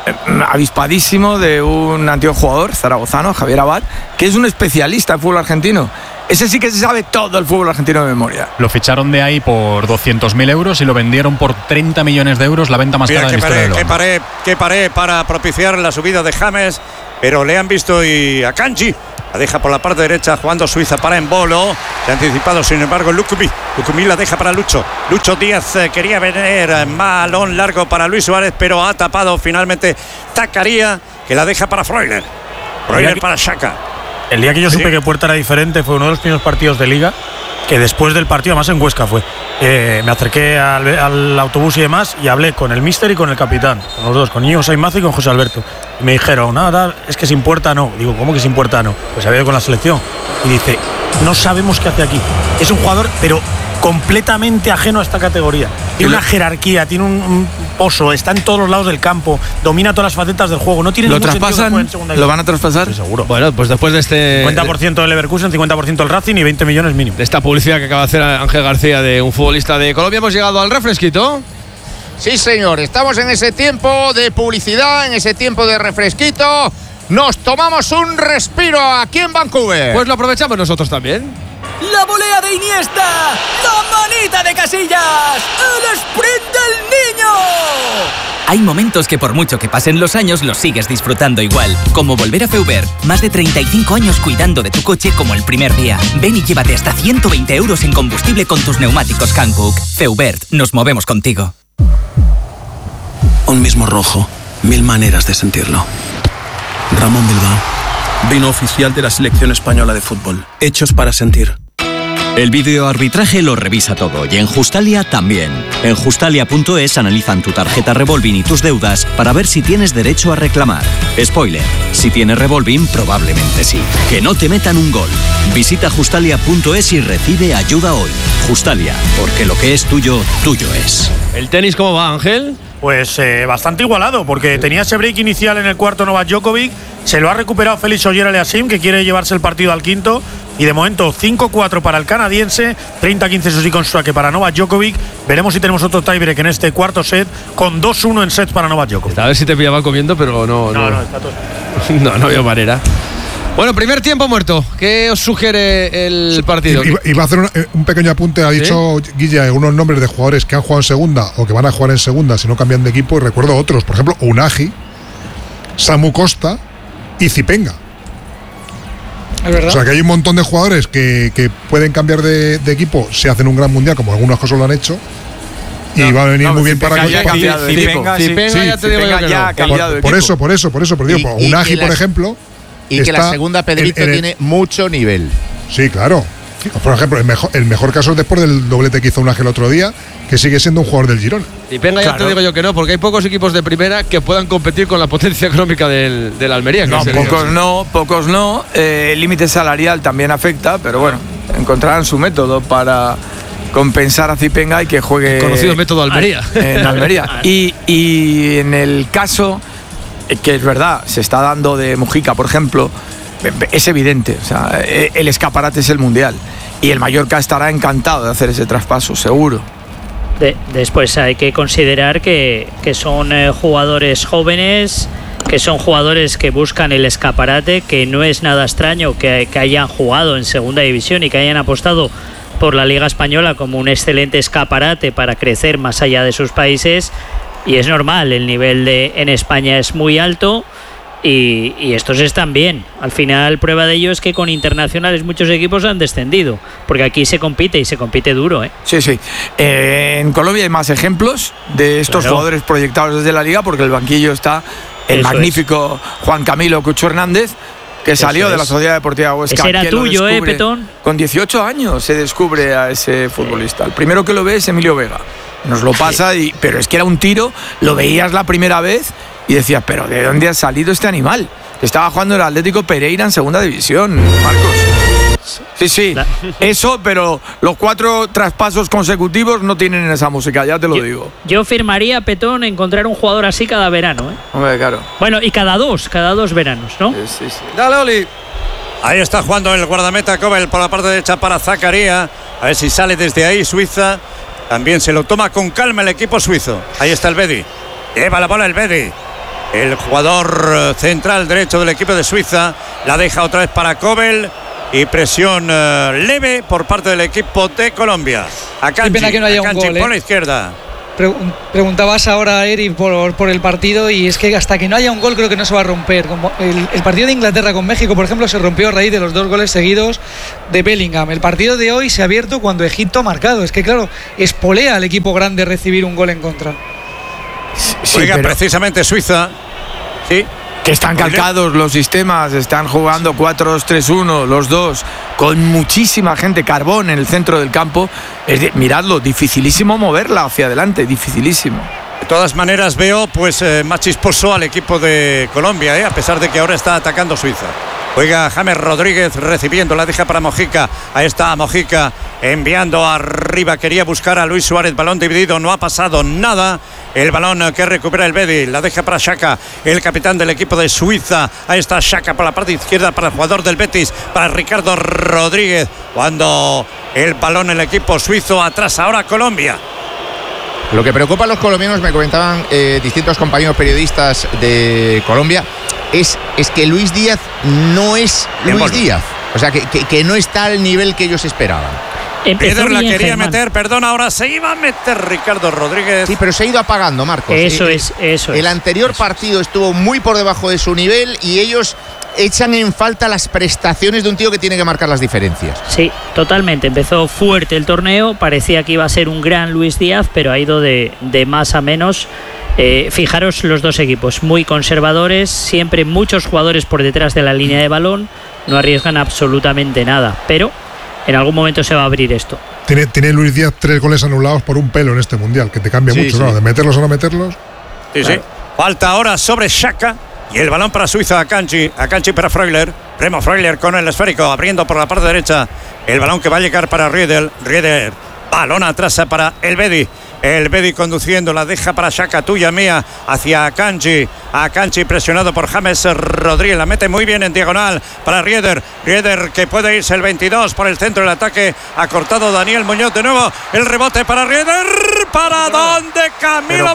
S8: avispadísimo de un antiguo jugador zaragozano, Javier Abad, que es un especialista en fútbol argentino. Ese sí que se sabe todo el fútbol argentino de memoria.
S15: Lo ficharon de ahí por 200.000 euros y lo vendieron por 30 millones de euros, la venta más cara de la historia del Levante.
S4: Qué pared para propiciar la subida de James, pero le han visto y a Kanji la deja por la parte derecha jugando Suiza para Embolo. Se ha anticipado sin embargo Lukumi la deja para Lucho Díaz. Quería venir malón largo para Luis Suárez, pero ha tapado finalmente Zakaria, que la deja para Freuler para Xhaka.
S6: El día que yo supe que Puerta era diferente fue uno de los primeros partidos de Liga, que después del partido, además en Huesca fue, me acerqué al autobús y demás y hablé con el míster y con el capitán, con los dos, con Íñigo Sainz y con José Alberto. Y me dijeron, nada, es que sin Puerta no. Digo, ¿cómo que sin Puerta no? Pues había ido con la selección. Y dice, no sabemos qué hace aquí. Es un jugador, pero completamente ajeno a esta categoría. Tiene una jerarquía, tiene un pozo, está en todos los lados del campo, domina todas las facetas del juego. No tiene
S8: ¿Lo
S6: ningún
S8: traspasan?
S6: Sentido
S8: ¿Lo van a traspasar?
S6: Sí, seguro.
S3: Bueno, pues después de este
S6: 50% del Leverkusen, 50% del Racing y 20 millones mínimo.
S3: De esta publicidad que acaba de hacer Ángel García de un futbolista de Colombia, hemos llegado al refresquito.
S1: Sí, señor, estamos en ese tiempo de publicidad, en ese tiempo de refresquito. Nos tomamos un respiro aquí en Vancouver.
S3: Pues lo aprovechamos nosotros también.
S16: La volea de Iniesta, la manita de Casillas, el sprint del niño.
S17: Hay momentos que por mucho que pasen los años los sigues disfrutando igual, como volver a Feubert. Más de 35 años cuidando de tu coche como el primer día. Ven y llévate hasta 120 euros en combustible con tus neumáticos Hankook. Feubert, nos movemos contigo.
S18: Un mismo rojo, 1000 maneras de sentirlo. Ramón Bilbao, vino oficial de la selección española de fútbol. Hechos para sentir.
S19: El videoarbitraje lo revisa todo y en Justalia también. En Justalia.es analizan tu tarjeta Revolving y tus deudas para ver si tienes derecho a reclamar. Spoiler, si tienes Revolving probablemente sí. Que no te metan un gol. Visita Justalia.es y recibe ayuda hoy. Justalia, porque lo que es tuyo, tuyo es.
S3: ¿El tenis cómo va, Ángel?
S6: Pues bastante igualado, porque tenía ese break inicial en el cuarto Novak Djokovic, se lo ha recuperado Félix Auger-Aliassime, que quiere llevarse el partido al quinto, y de momento 5-4 para el canadiense, 30-15 Sussikon Suake para Novak Djokovic. Veremos si tenemos otro tiebreak en este cuarto set, con 2-1 en sets para Novak Djokovic.
S3: A ver si te pillaban comiendo, pero no
S6: está todo.
S3: no había manera. Bueno, primer tiempo muerto. ¿Qué os sugiere el partido?
S5: Iba a hacer un pequeño apunte. Ha dicho Guilla algunos nombres de jugadores que han jugado en segunda o que van a jugar en segunda si no cambian de equipo. Y recuerdo otros, por ejemplo, Unagi, Samu Costa y Zipenga.
S2: Es verdad.
S5: O sea que hay un montón de jugadores que pueden cambiar de equipo si hacen un gran mundial, como algunos casos lo han hecho. Y va a venir muy bien para
S3: Zipenga ya te digo yo que no.
S5: Por eso. Pero digo, Unagi, por ejemplo.
S1: Y que la segunda, Pedrito, tiene mucho nivel.
S5: Sí, claro. Por ejemplo, el mejor caso es después del doblete que hizo Unagi el otro día, que sigue siendo un jugador del Girona.
S3: Y venga, ya te digo yo que no, porque hay pocos equipos de primera que puedan competir con la potencia económica del Almería.
S8: Pocos no. El límite salarial también afecta, pero bueno, encontrarán su método para compensar a Zipenga y que juegue.
S3: Conocido método Almería.
S8: En Almería. Y en el caso que es verdad, se está dando de Mujica, por ejemplo, es evidente. O sea, el escaparate es el Mundial. Y el Mallorca estará encantado de hacer ese traspaso, seguro.
S14: Después hay que considerar que son jugadores jóvenes, que son jugadores que buscan el escaparate, que no es nada extraño que hayan jugado en segunda división y que hayan apostado por la Liga Española como un excelente escaparate para crecer más allá de sus países. Y es normal, el nivel en España es muy alto y estos están bien. Al final, prueba de ello es que con internacionales muchos equipos han descendido, porque aquí se compite y se compite duro, ¿eh?
S8: Sí. En Colombia hay más ejemplos de estos jugadores proyectados desde la Liga, porque el banquillo está el magnífico Juan Camilo Cucho Hernández, que salió de la Sociedad Deportiva Huesca.
S14: Ese era tuyo, Petón.
S8: Con 18 años se descubre a ese futbolista. El primero que lo ve es Emilio Vega. Nos lo pasa, pero es que era un tiro, lo veías la primera vez y decías, pero ¿de dónde ha salido este animal? Estaba jugando el Atlético Pereira en segunda división, Marcos. Sí, eso, pero los 4 traspasos consecutivos no tienen esa música, ya te lo digo.
S14: Yo firmaría, Petón, encontrar un jugador así cada verano, ¿eh?
S8: Hombre, claro.
S14: Bueno, y cada dos veranos, ¿no?
S8: Sí.
S4: Dale, Oli. Ahí está jugando el guardameta Kobel por la parte derecha para Zakaria. A ver si sale desde ahí Suiza. También se lo toma con calma el equipo suizo. Ahí está el Bedi. Lleva la bola el Bedi. El jugador central derecho del equipo de Suiza. La deja otra vez para Kobel. Y presión leve por parte del equipo de Colombia. Akanji,
S2: qué pena que no haya un gol,
S4: por la izquierda.
S2: Preguntabas ahora, Eric, por el partido, y es que hasta que no haya un gol creo que no se va a romper. Como el partido de Inglaterra con México, por ejemplo, se rompió a raíz de los 2 goles seguidos de Bellingham. El partido de hoy se ha abierto cuando Egipto ha marcado. Es que, claro, espolea al equipo grande recibir un gol en contra.
S4: Oiga, precisamente Suiza. Sí.
S8: Que están calcados los sistemas, están jugando 4-2-3-1, los dos, con muchísima gente, carbón en el centro del campo. Miradlo, dificilísimo moverla hacia adelante, dificilísimo.
S4: De todas maneras veo pues más chisposo al equipo de Colombia, a pesar de que ahora está atacando Suiza. Oiga, James Rodríguez recibiendo, la deja para Mojica. Ahí está Mojica enviando arriba, quería buscar a Luis Suárez, balón dividido, no ha pasado nada. El balón que recupera el Bedi, la deja para Xhaka, el capitán del equipo de Suiza. Ahí está Xhaka por la parte izquierda para el jugador del Betis, para Ricardo Rodríguez. Cuando el balón el equipo suizo, atrás ahora Colombia.
S1: Lo que preocupa a los colombianos, me comentaban distintos compañeros periodistas de Colombia, es que Luis Díaz no es Luis Díaz. O sea, que no está al nivel que ellos esperaban.
S4: Pedro la quería meter, perdón, ahora se iba a meter Ricardo Rodríguez.
S1: Sí, pero se ha ido apagando, Marcos.
S14: Eso es.
S1: El anterior partido estuvo muy por debajo de su nivel y ellos echan en falta las prestaciones de un tío que tiene que marcar las diferencias.
S14: Sí, totalmente. Empezó fuerte el torneo, parecía que iba a ser un gran Luis Díaz, pero ha ido de más a menos. Fijaros los dos equipos, muy conservadores, siempre muchos jugadores por detrás de la línea de balón, no arriesgan absolutamente nada, pero en algún momento se va a abrir esto.
S5: Tiene Luis Díaz 3 goles anulados por un pelo en este mundial, que te cambia mucho, claro, de meterlos o no meterlos.
S4: Sí, claro. Falta ahora sobre Xhaka y el balón para Suiza, Akanji para Freuler. Remo Freuler con el esférico, abriendo por la parte derecha. El balón que va a llegar para Rieder. Balón atrás para el Bedi. El Bedi conduciendo, la deja para Xhaka, tuya mía, hacia Akanji. Akanji presionado por James Rodríguez, la mete muy bien en diagonal para Rieder. Rieder que puede irse el 22 por el centro del ataque. Ha cortado Daniel Muñoz de nuevo. El rebote para Rieder. ¿Para dónde? Camilo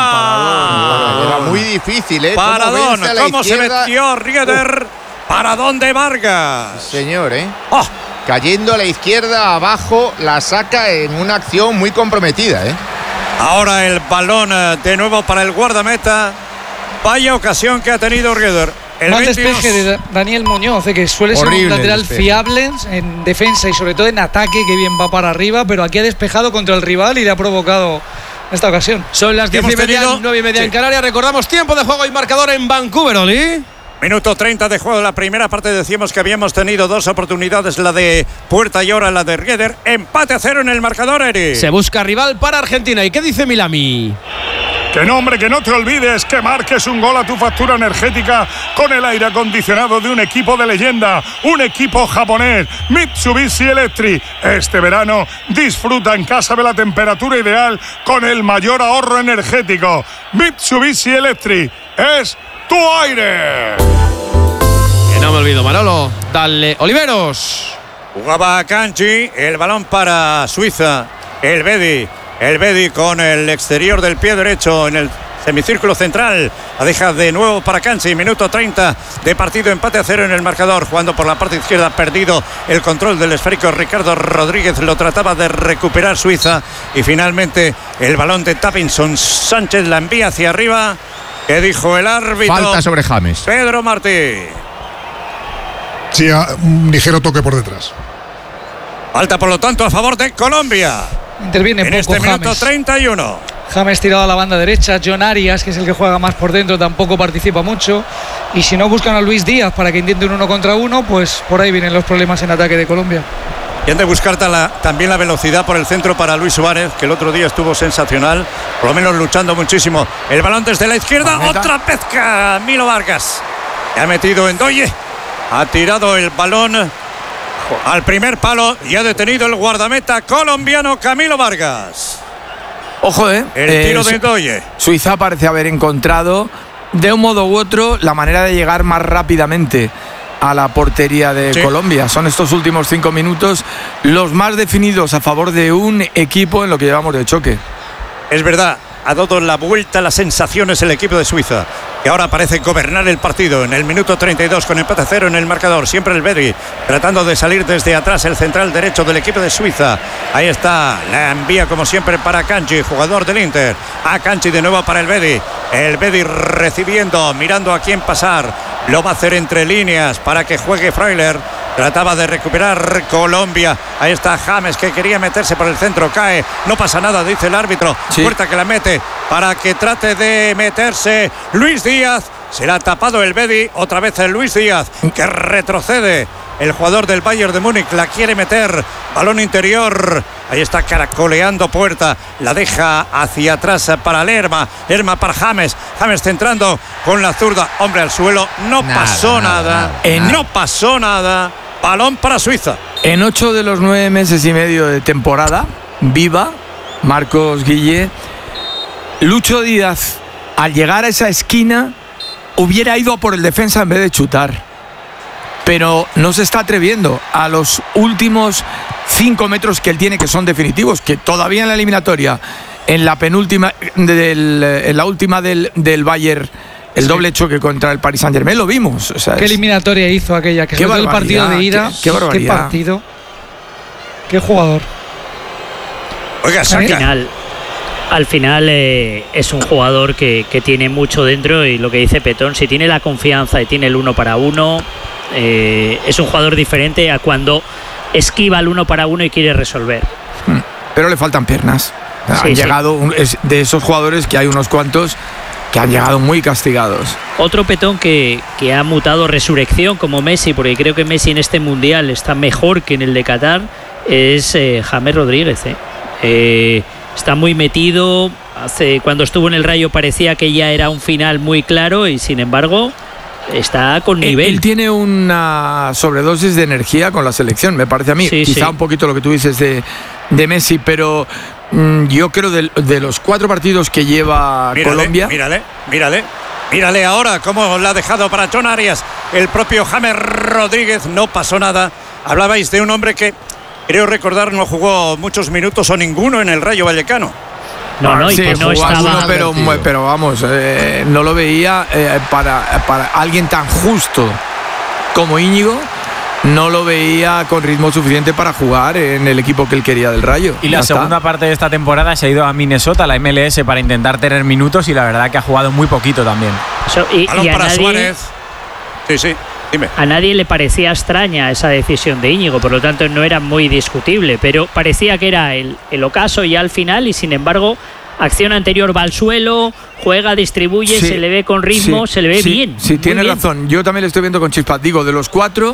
S4: Vargas.
S1: Era muy difícil, ¿eh?
S4: Paradón. ¿Cómo se metió Rieder? ¿Para dónde Vargas?
S1: Señor, ¿eh? ¡Oh! Cayendo a la izquierda, abajo, la saca en una acción muy comprometida, ¿eh?
S4: Ahora el balón de nuevo para el guardameta. Vaya ocasión que ha tenido Rieder.
S2: Mal despeje de Daniel Muñoz, que suele ser un lateral fiable en defensa y sobre todo en ataque, que bien va para arriba, pero aquí ha despejado contra el rival y le ha provocado esta ocasión.
S3: Son las 10:30, 9:30 en Canarias. Recordamos tiempo de juego y marcador en Vancouver, Oli.
S4: Minuto 30 de juego. La primera parte decíamos que habíamos tenido 2 oportunidades, la de Puerta y ahora la de Rieder. Empate a 0 en el marcador, Eri.
S3: Se busca rival para Argentina. ¿Y qué dice Milami?
S20: Que no, hombre, que no te olvides que marques un gol a tu factura energética con el aire acondicionado de un equipo de leyenda, un equipo japonés, Mitsubishi Electric. Este verano disfruta en casa de la temperatura ideal con el mayor ahorro energético. Mitsubishi Electric es tu aire.
S3: Que no me olvido, Manolo. Dale, Oliveros.
S4: Jugaba Akanji, el balón para Suiza. El Bedi con el exterior del pie derecho en el semicírculo central. La deja de nuevo para Akanji. Minuto 30 de partido, empate a 0 en el marcador. Jugando por la parte izquierda, perdido el control del esférico. Ricardo Rodríguez lo trataba de recuperar Suiza. Y finalmente el balón de Davinson Sánchez la envía hacia arriba. ¿Qué dijo el árbitro?
S1: Falta sobre James.
S4: Pedro Martí.
S5: Sí, un ligero toque por detrás.
S4: Falta, por lo tanto, a favor de Colombia.
S2: Interviene
S4: en
S2: poco
S4: este minuto
S2: James.
S4: 31.
S2: James tirado a la banda derecha. John Arias, que es el que juega más por dentro, tampoco participa mucho. Y si no buscan a Luis Díaz para que intente un 1 contra 1, pues por ahí vienen los problemas en ataque de Colombia.
S4: Y han de buscar también la velocidad por el centro para Luis Suárez, que el otro día estuvo sensacional, por lo menos luchando muchísimo. El balón desde la izquierda, otra vez Camilo Vargas. Ha metido en Ndoye, ha tirado el balón al primer palo y ha detenido el guardameta colombiano Camilo Vargas.
S8: Ojo,
S4: el tiro de Ndoye.
S8: Suiza parece haber encontrado de un modo u otro la manera de llegar más rápidamente a la portería de Colombia. Son estos últimos 5 minutos los más definidos a favor de un equipo en lo que llevamos de choque.
S4: Es verdad, ha dado la vuelta a las sensaciones el equipo de Suiza, que ahora parece gobernar el partido en el minuto 32 con empate 0 en el marcador. Siempre el Bedi tratando de salir desde atrás, el central derecho del equipo de Suiza. Ahí está, la envía como siempre para Kanji, jugador del Inter. A Kanji de nuevo para el Bedi. El Bedi recibiendo, mirando a quién pasar. Lo va a hacer entre líneas para que juegue Freuler. Trataba de recuperar Colombia. Ahí está James, que quería meterse por el centro. Cae, no pasa nada, dice el árbitro. Puerta que la mete para que trate de meterse Luis Díaz. Se la ha tapado el Bedi. Otra vez el Luis Díaz, que retrocede. El jugador del Bayern de Múnich la quiere meter. Balón interior. Ahí está caracoleando Puerta. La deja hacia atrás para Lerma. Lerma para James. James centrando con la zurda. Hombre, al suelo. No pasó nada. No pasó nada. Balón para Suiza.
S8: En 8 de los 9 meses y medio de temporada viva, Marcos Guille, Lucho Díaz, al llegar a esa esquina, hubiera ido a por el defensa en vez de chutar. Pero no se está atreviendo a los últimos 5 metros que él tiene, que son definitivos, que todavía en la eliminatoria, en la penúltima, en la última del Bayern, el doble choque contra el Paris Saint-Germain, lo vimos. O sea,
S2: qué eliminatoria hizo aquella, que fue el partido de ida.
S8: Qué barbaridad.
S2: Qué partido. Qué jugador.
S4: Oiga,
S14: al final es un jugador que tiene mucho dentro, y lo que dice Petón, si tiene la confianza y tiene el 1 para 1, es un jugador diferente a cuando esquiva el 1 para 1 y quiere resolver.
S8: Pero le faltan piernas. Han llegado de esos jugadores, que hay unos cuantos que han llegado muy castigados.
S14: Otro Petón que ha mutado resurrección como Messi, porque creo que Messi en este mundial está mejor que en el de Qatar, es James Rodríguez. Está muy metido. Cuando estuvo en el Rayo parecía que ya era un final muy claro, y sin embargo está con nivel.
S8: Él tiene una sobredosis de energía con la selección, me parece a mí. Quizá un poquito lo que tú dices de Messi, pero yo creo de los 4 partidos que lleva Colombia.
S4: Mírale ahora cómo la ha dejado para John Arias. El propio James Rodríguez, no pasó nada. Hablabais de un hombre que, creo recordar, no jugó muchos minutos o ninguno en el Rayo Vallecano.
S14: No, y que no estaba.
S8: Pero vamos, no lo veía para alguien tan justo como Íñigo. No lo veía con ritmo suficiente para jugar en el equipo que él quería del Rayo.
S11: Y la segunda parte de esta temporada se ha ido a Minnesota, la MLS, para intentar tener minutos, y la verdad que ha jugado muy poquito también.
S14: Y
S4: para Suárez. Sí, dime.
S14: A nadie le parecía extraña esa decisión de Íñigo, por lo tanto no era muy discutible, pero parecía que era el ocaso ya al final, y sin embargo, acción anterior, va al suelo, juega, distribuye, se le ve con ritmo, se le ve bien.
S8: Sí, tiene razón. Yo también le estoy viendo con chispas. Digo, de los 4...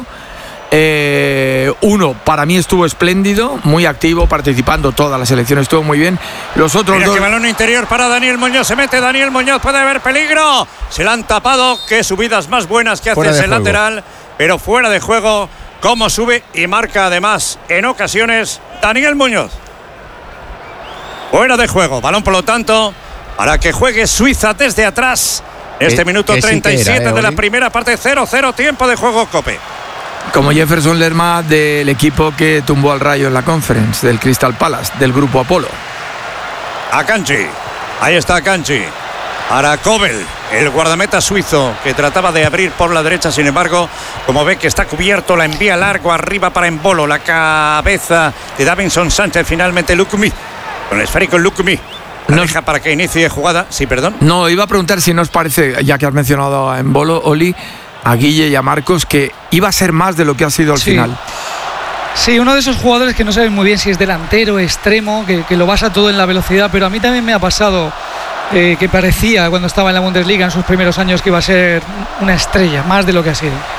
S8: uno para mí estuvo espléndido, muy activo, participando toda la selección, estuvo muy bien. Los otros dos.
S4: Que balón interior para Daniel Muñoz, se mete Daniel Muñoz, puede haber peligro. Se la han tapado, qué subidas más buenas que hace ese lateral, pero fuera de juego. Cómo sube y marca además en ocasiones Daniel Muñoz. Fuera de juego, balón por lo tanto para que juegue Suiza desde atrás. Minuto 37 de la primera parte, 0-0, tiempo de juego, Cope.
S8: Como Jefferson Lerma, del equipo que tumbó al Rayo en la Conference, del Crystal Palace, del grupo Apolo.
S4: Akanji, ahí está Akanji. Para Kobel, el guardameta suizo, que trataba de abrir por la derecha, sin embargo, como ve que está cubierto, la envía largo arriba para Embolo, la cabeza de Davinson Sánchez, finalmente Lukumi, con el esférico Lukumi. La deja para que inicie jugada. Sí, perdón.
S8: No, iba a preguntar si nos parece, ya que has mencionado a Embolo, Oli, a Guille y a Marcos, que iba a ser más de lo que ha sido al final.
S2: Sí, uno de esos jugadores que no saben muy bien si es delantero, extremo, que lo basa todo en la velocidad, pero a mí también me ha pasado que parecía cuando estaba en la Bundesliga en sus primeros años que iba a ser una estrella, más de lo que ha sido.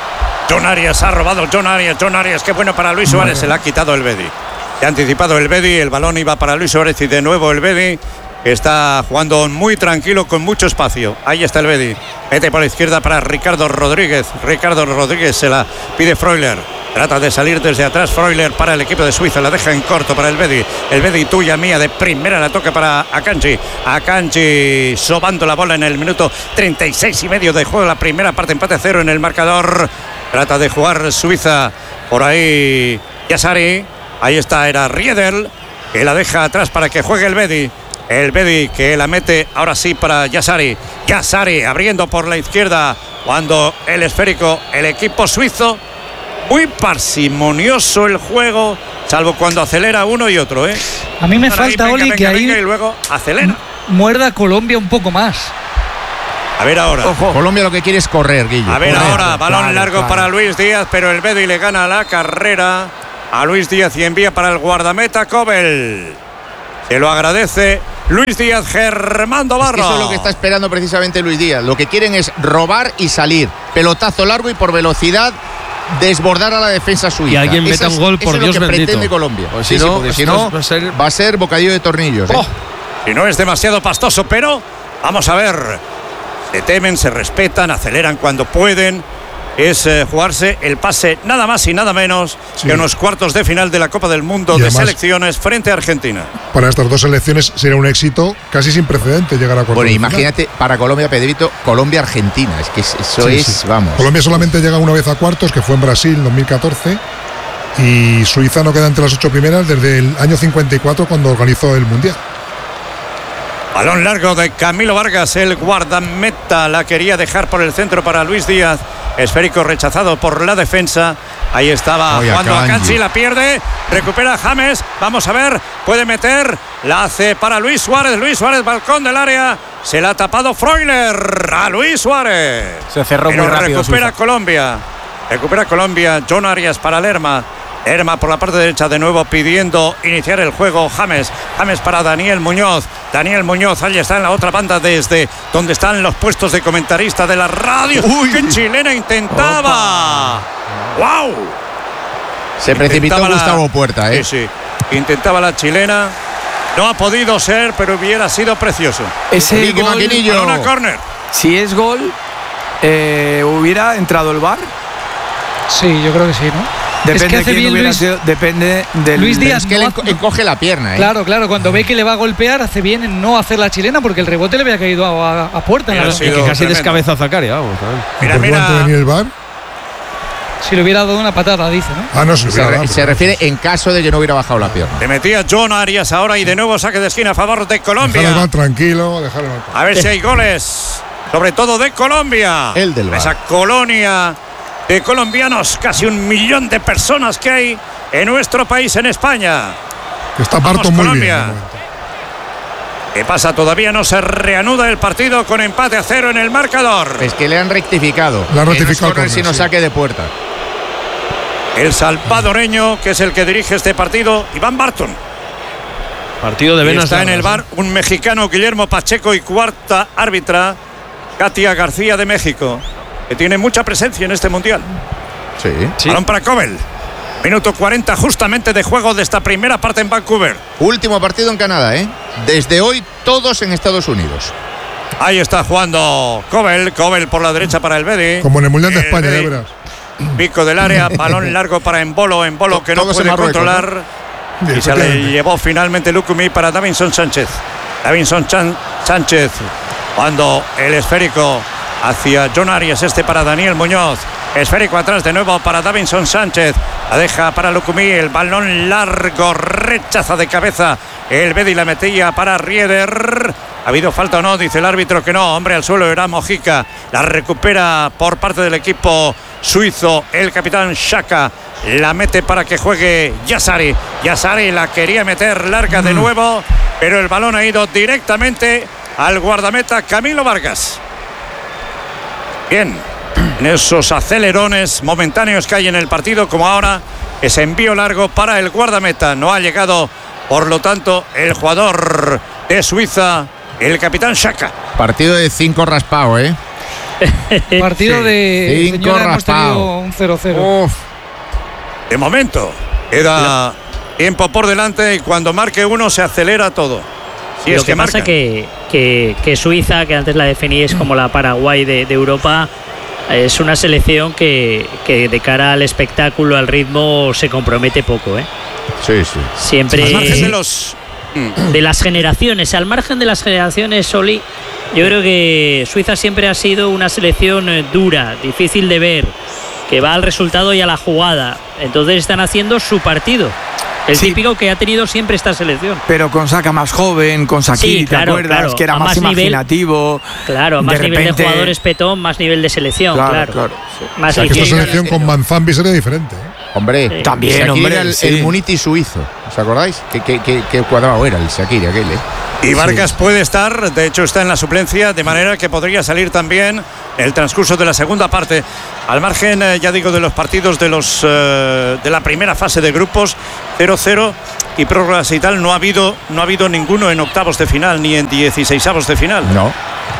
S4: John Arias ha robado. John Arias, qué bueno para Luis Suárez. Se le ha quitado el Bedi. Se ha anticipado el Bedi. El balón iba para Luis Suárez y de nuevo el Bedi. Está jugando muy tranquilo con mucho espacio. Ahí está el Bedi. Mete por la izquierda para Ricardo Rodríguez. Se la pide Freuler. Trata de salir desde atrás Freuler para el equipo de Suiza. La deja en corto para el Bedi. El Bedi, tuya, mía, de primera la toca para Akanji. Akanji sobando la bola en el minuto 36,5 de juego. La primera parte, empate a 0 en el marcador. Trata de jugar Suiza. Por ahí Yassari. Ahí está, era Riedel, que la deja atrás para que juegue el Bedi. El Bedi que la mete ahora sí para Yassari. Yassari abriendo por la izquierda. Cuando el esférico, el equipo suizo, muy parsimonioso el juego, salvo cuando acelera uno y otro.
S2: A mí me falta, Oli, que ahí
S4: y luego acelera.
S2: Muerda Colombia un poco más.
S4: A ver ahora.
S1: Ojo. Colombia lo que quiere es correr, Guillo.
S4: A ver ahora, balón largo para Luis Díaz, pero el Bedi le gana la carrera a Luis Díaz y envía para el guardameta Kobel. Se lo agradece Luis Díaz, Germán Barro.
S1: Eso es lo que está esperando precisamente Luis Díaz. Lo que quieren es robar y salir. Pelotazo largo y por velocidad desbordar a la defensa suiza.
S3: Y alguien meta un gol, por Dios bendito.
S1: Eso es lo que pretende Colombia.
S3: Pues
S1: sí, porque si no va a ser bocadillo de tornillos.
S4: Y no es demasiado pastoso, pero vamos a ver. Se temen, se respetan, aceleran cuando pueden. Es jugarse el pase nada más y nada menos que unos cuartos de final de la Copa del Mundo de selecciones frente a Argentina.
S5: Para estas dos selecciones sería un éxito casi sin precedente llegar a cuartos.
S1: Bueno, imagínate para Colombia, Pedrito, Colombia-Argentina. Es que eso es, vamos.
S5: Colombia solamente llega una vez a cuartos, que fue en Brasil en 2014. Y Suiza no queda entre las 8 primeras desde el año 54, cuando organizó el Mundial.
S4: Balón largo de Camilo Vargas, el guardameta la quería dejar por el centro para Luis Díaz. Esférico rechazado por la defensa. Ahí estaba jugando Akanji, la pierde, recupera James. Vamos a ver, puede meter, la hace para Luis Suárez, balcón del área. Se la ha tapado Freuler a Luis Suárez.
S11: Se cerró muy rápido.
S4: Recupera Colombia, John Arias para Lerma. Lerma por la parte derecha de nuevo pidiendo iniciar el juego. James para Daniel Muñoz. Ahí está en la otra banda desde donde están los puestos de comentarista de la radio. ¡Qué chilena intentaba! ¡Wow!
S1: Se precipitó Gustavo Puerta,
S4: Sí. Intentaba la chilena. No ha podido ser, pero hubiera sido precioso.
S8: Ese gol,
S4: una córner.
S8: Si es gol, ¿hubiera entrado el VAR?
S2: Sí, yo creo que sí, ¿no?
S8: Depende, es que depende del
S2: Luis Díaz,
S1: es que le encoge la pierna.
S2: Claro, cuando ve que le va a golpear, hace bien en no hacer la chilena, porque el rebote le había caído a Puerta.
S3: Que casi descabeza a Zakaria, vamos.
S5: ¿Por cuánto venía el VAR?
S2: Si le hubiera dado una patada, dice, ¿no?
S5: No,
S1: se refiere en caso de que no hubiera bajado la pierna.
S4: Le metía John Arias ahora y de nuevo saque de esquina a favor de Colombia.
S5: Déjale más tranquilo, déjale más.
S4: A ver si hay goles, sobre todo de Colombia.
S1: El del VAR.
S4: Esa colonia de colombianos, casi 1 millón de personas que hay en nuestro país, en España.
S5: Está parto muy
S4: Colombia.
S5: bien.
S4: ¿Qué pasa? Todavía no se reanuda el partido con empate a 0 en el marcador.
S1: Es que le han rectificado.
S5: Le han rectificado.
S1: Si no saque de Puerta.
S4: El salvadoreño, que es el que dirige este partido, Iván Barton.
S3: Partido de venas.
S4: Está en el bar un mexicano, Guillermo Pacheco, y cuarta árbitra, Katia García de México, que tiene mucha presencia en este mundial.
S1: Sí.
S4: Balón para Kobel. Minuto 40 justamente de juego de esta primera parte en Vancouver.
S1: Último partido en Canadá, Desde hoy todos en Estados Unidos.
S4: Ahí está jugando Kobel por la derecha para el Bedi.
S5: Como en el Mundial de España, ya verás.
S4: Pico del área, balón largo para Embolo que no puede controlar. Y se le llevó finalmente Lukumi para Davinson Sánchez. Sánchez, cuando el esférico hacia John Arias, para Daniel Muñoz. Esférico atrás de nuevo para Davinson Sánchez. La deja para Lukumi, el balón largo, rechaza de cabeza. El Bedi la metía para Rieder. ¿Ha habido falta o no? Dice el árbitro que no. Hombre al suelo, era Mojica. La recupera por parte del equipo suizo el capitán Xhaka. La mete para que juegue Yassari. Yassari la quería meter larga de nuevo, pero el balón ha ido directamente al guardameta Camilo Vargas. Bien, en esos acelerones momentáneos que hay en el partido, como ahora, ese envío largo para el guardameta. No ha llegado, por lo tanto, el jugador de Suiza, el capitán Xhaka.
S1: Partido de 5 raspado,
S2: Partido de
S1: 5
S2: señora, hemos tenido
S1: raspado.
S2: un 0-0.
S4: De momento, queda tiempo por delante y cuando marque uno se acelera todo. Si
S14: Lo
S4: es
S14: que pasa
S4: marca.
S14: que Suiza, que antes la definíais como la Paraguay de Europa, es una selección que de cara al espectáculo, al ritmo, se compromete poco, ¿eh?
S1: Sí, sí.
S14: Siempre
S4: Al margen de los
S14: de las generaciones, al margen de las generaciones, Oli, yo creo que Suiza siempre ha sido una selección dura, difícil de ver, que va al resultado y a la jugada. Entonces están haciendo su partido. El típico que ha tenido siempre esta selección.
S8: Pero con Saka más joven, con Shaqiri,
S14: Sí, claro,
S8: ¿te acuerdas?
S14: claro.
S8: Que era
S14: A
S8: más
S14: más nivel.
S8: imaginativo.
S14: Claro, más
S8: De
S14: nivel
S8: repente-
S14: de jugadores petón, más nivel de selección, claro. Más
S5: O sea, que esta
S14: difícil.
S5: selección con Manzambi sería diferente.
S1: Hombre,
S14: Sí.
S8: También,
S1: Shaqiri
S8: hombre,
S1: era el
S8: sí.
S1: Muniti suizo. ¿Os acordáis? ¿Qué cuadrado era el Shaqiri aquel,
S4: Y Vargas puede estar, de hecho está en la suplencia, de manera que podría salir también el transcurso de la segunda parte. Al margen, ya digo, de los partidos de la primera fase de grupos, 0-0 y prórrogas y tal, no ha habido ninguno en octavos de final ni en 16avos de final.
S1: No.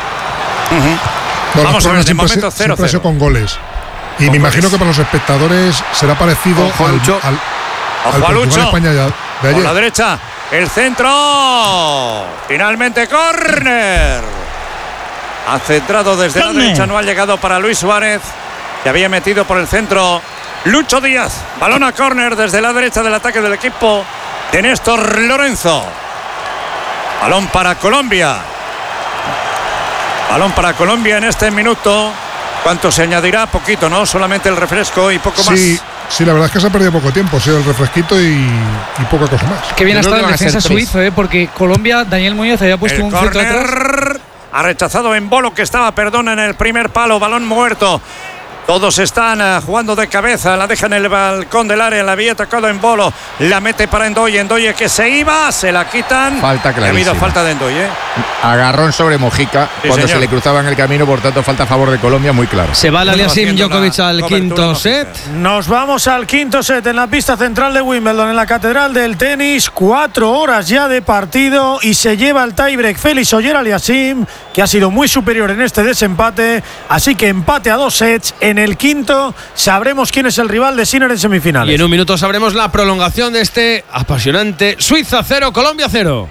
S5: No,
S4: Vamos a ver, de
S5: siempre
S4: momento
S5: siempre ha
S4: 0-0.
S5: sido con goles. Y me imagino que para los espectadores será parecido
S8: Ojo, Lucho.
S5: al
S4: Ojo a Lucho.
S5: Portugal-España de
S4: Por
S5: ayer.
S4: la derecha, el centro. Finalmente, córner. Ha centrado desde la derecha, no ha llegado para Luis Suárez, que había metido por el centro Lucho Díaz. Balón a córner desde la derecha del ataque del equipo de Néstor Lorenzo. Balón para Colombia. Balón para Colombia en este minuto. ¿Cuánto se añadirá? Poquito, ¿no? Solamente el refresco y poco más.
S5: Sí, la verdad es que se ha perdido poco tiempo. Ha sido el refresquito y poca cosa más.
S2: Qué bien ha
S1: Yo creo
S2: estado
S1: que
S2: el
S1: van a ser
S2: defensa
S1: 3.
S2: suizo, porque Colombia, Daniel Muñoz había puesto
S4: El
S2: un centro atrás.
S4: córner ha rechazado en Bolo, que estaba, en el primer palo. Balón muerto. Todos están jugando de cabeza. La dejan en el balcón del área. La había tocado en Bolo. La mete para Endoye. Endoye que se iba. Se la quitan.
S1: Falta
S4: Ha habido
S1: clarísima.
S4: falta de Endoye.
S1: Agarrón sobre Mojica
S4: Sí,
S1: cuando
S4: señor.
S1: se le cruzaba en el camino, por tanto falta a favor de Colombia muy claro.
S3: Se va el Aliasim
S4: haciendo
S3: Djokovic
S4: una
S3: al
S4: cobertura
S3: quinto
S4: no
S3: set.
S6: Nos vamos al quinto set en la pista central de Wimbledon, en la Catedral del Tenis. 4 horas ya de partido y se lleva el tiebreak Félix Auger-Aliassime, que ha sido muy superior en este desempate. Así que empate a 2 sets. En el quinto sabremos quién es el rival de Sinner en semifinales.
S3: Y en un minuto sabremos la prolongación de este apasionante Suiza 0, Colombia 0.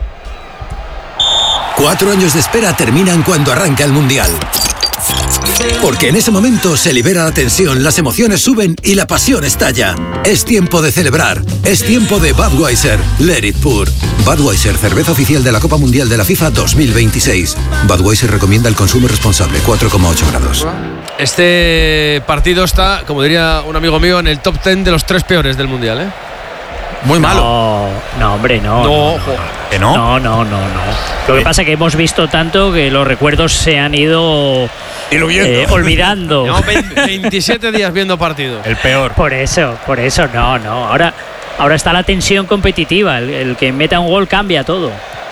S21: 4 años de espera terminan cuando arranca el Mundial. Porque en ese momento se libera la tensión, las emociones suben y la pasión estalla. Es tiempo de celebrar. Es tiempo de Budweiser. Let it pour. Budweiser, cerveza oficial de la Copa Mundial de la FIFA 2026. Budweiser recomienda el consumo responsable, 4,8 grados.
S3: Este partido está, como diría un amigo mío, en el top 10 de los 3 peores del Mundial, ¿eh?
S8: Muy malo.
S14: No, hombre, no.
S3: ¿Que
S14: no? No. Lo que pasa es que hemos visto tanto que los recuerdos se han ido olvidando.
S3: No, 27 días viendo partidos.
S15: El peor.
S14: Por eso, no. Ahora está la tensión competitiva. El que meta un gol cambia todo.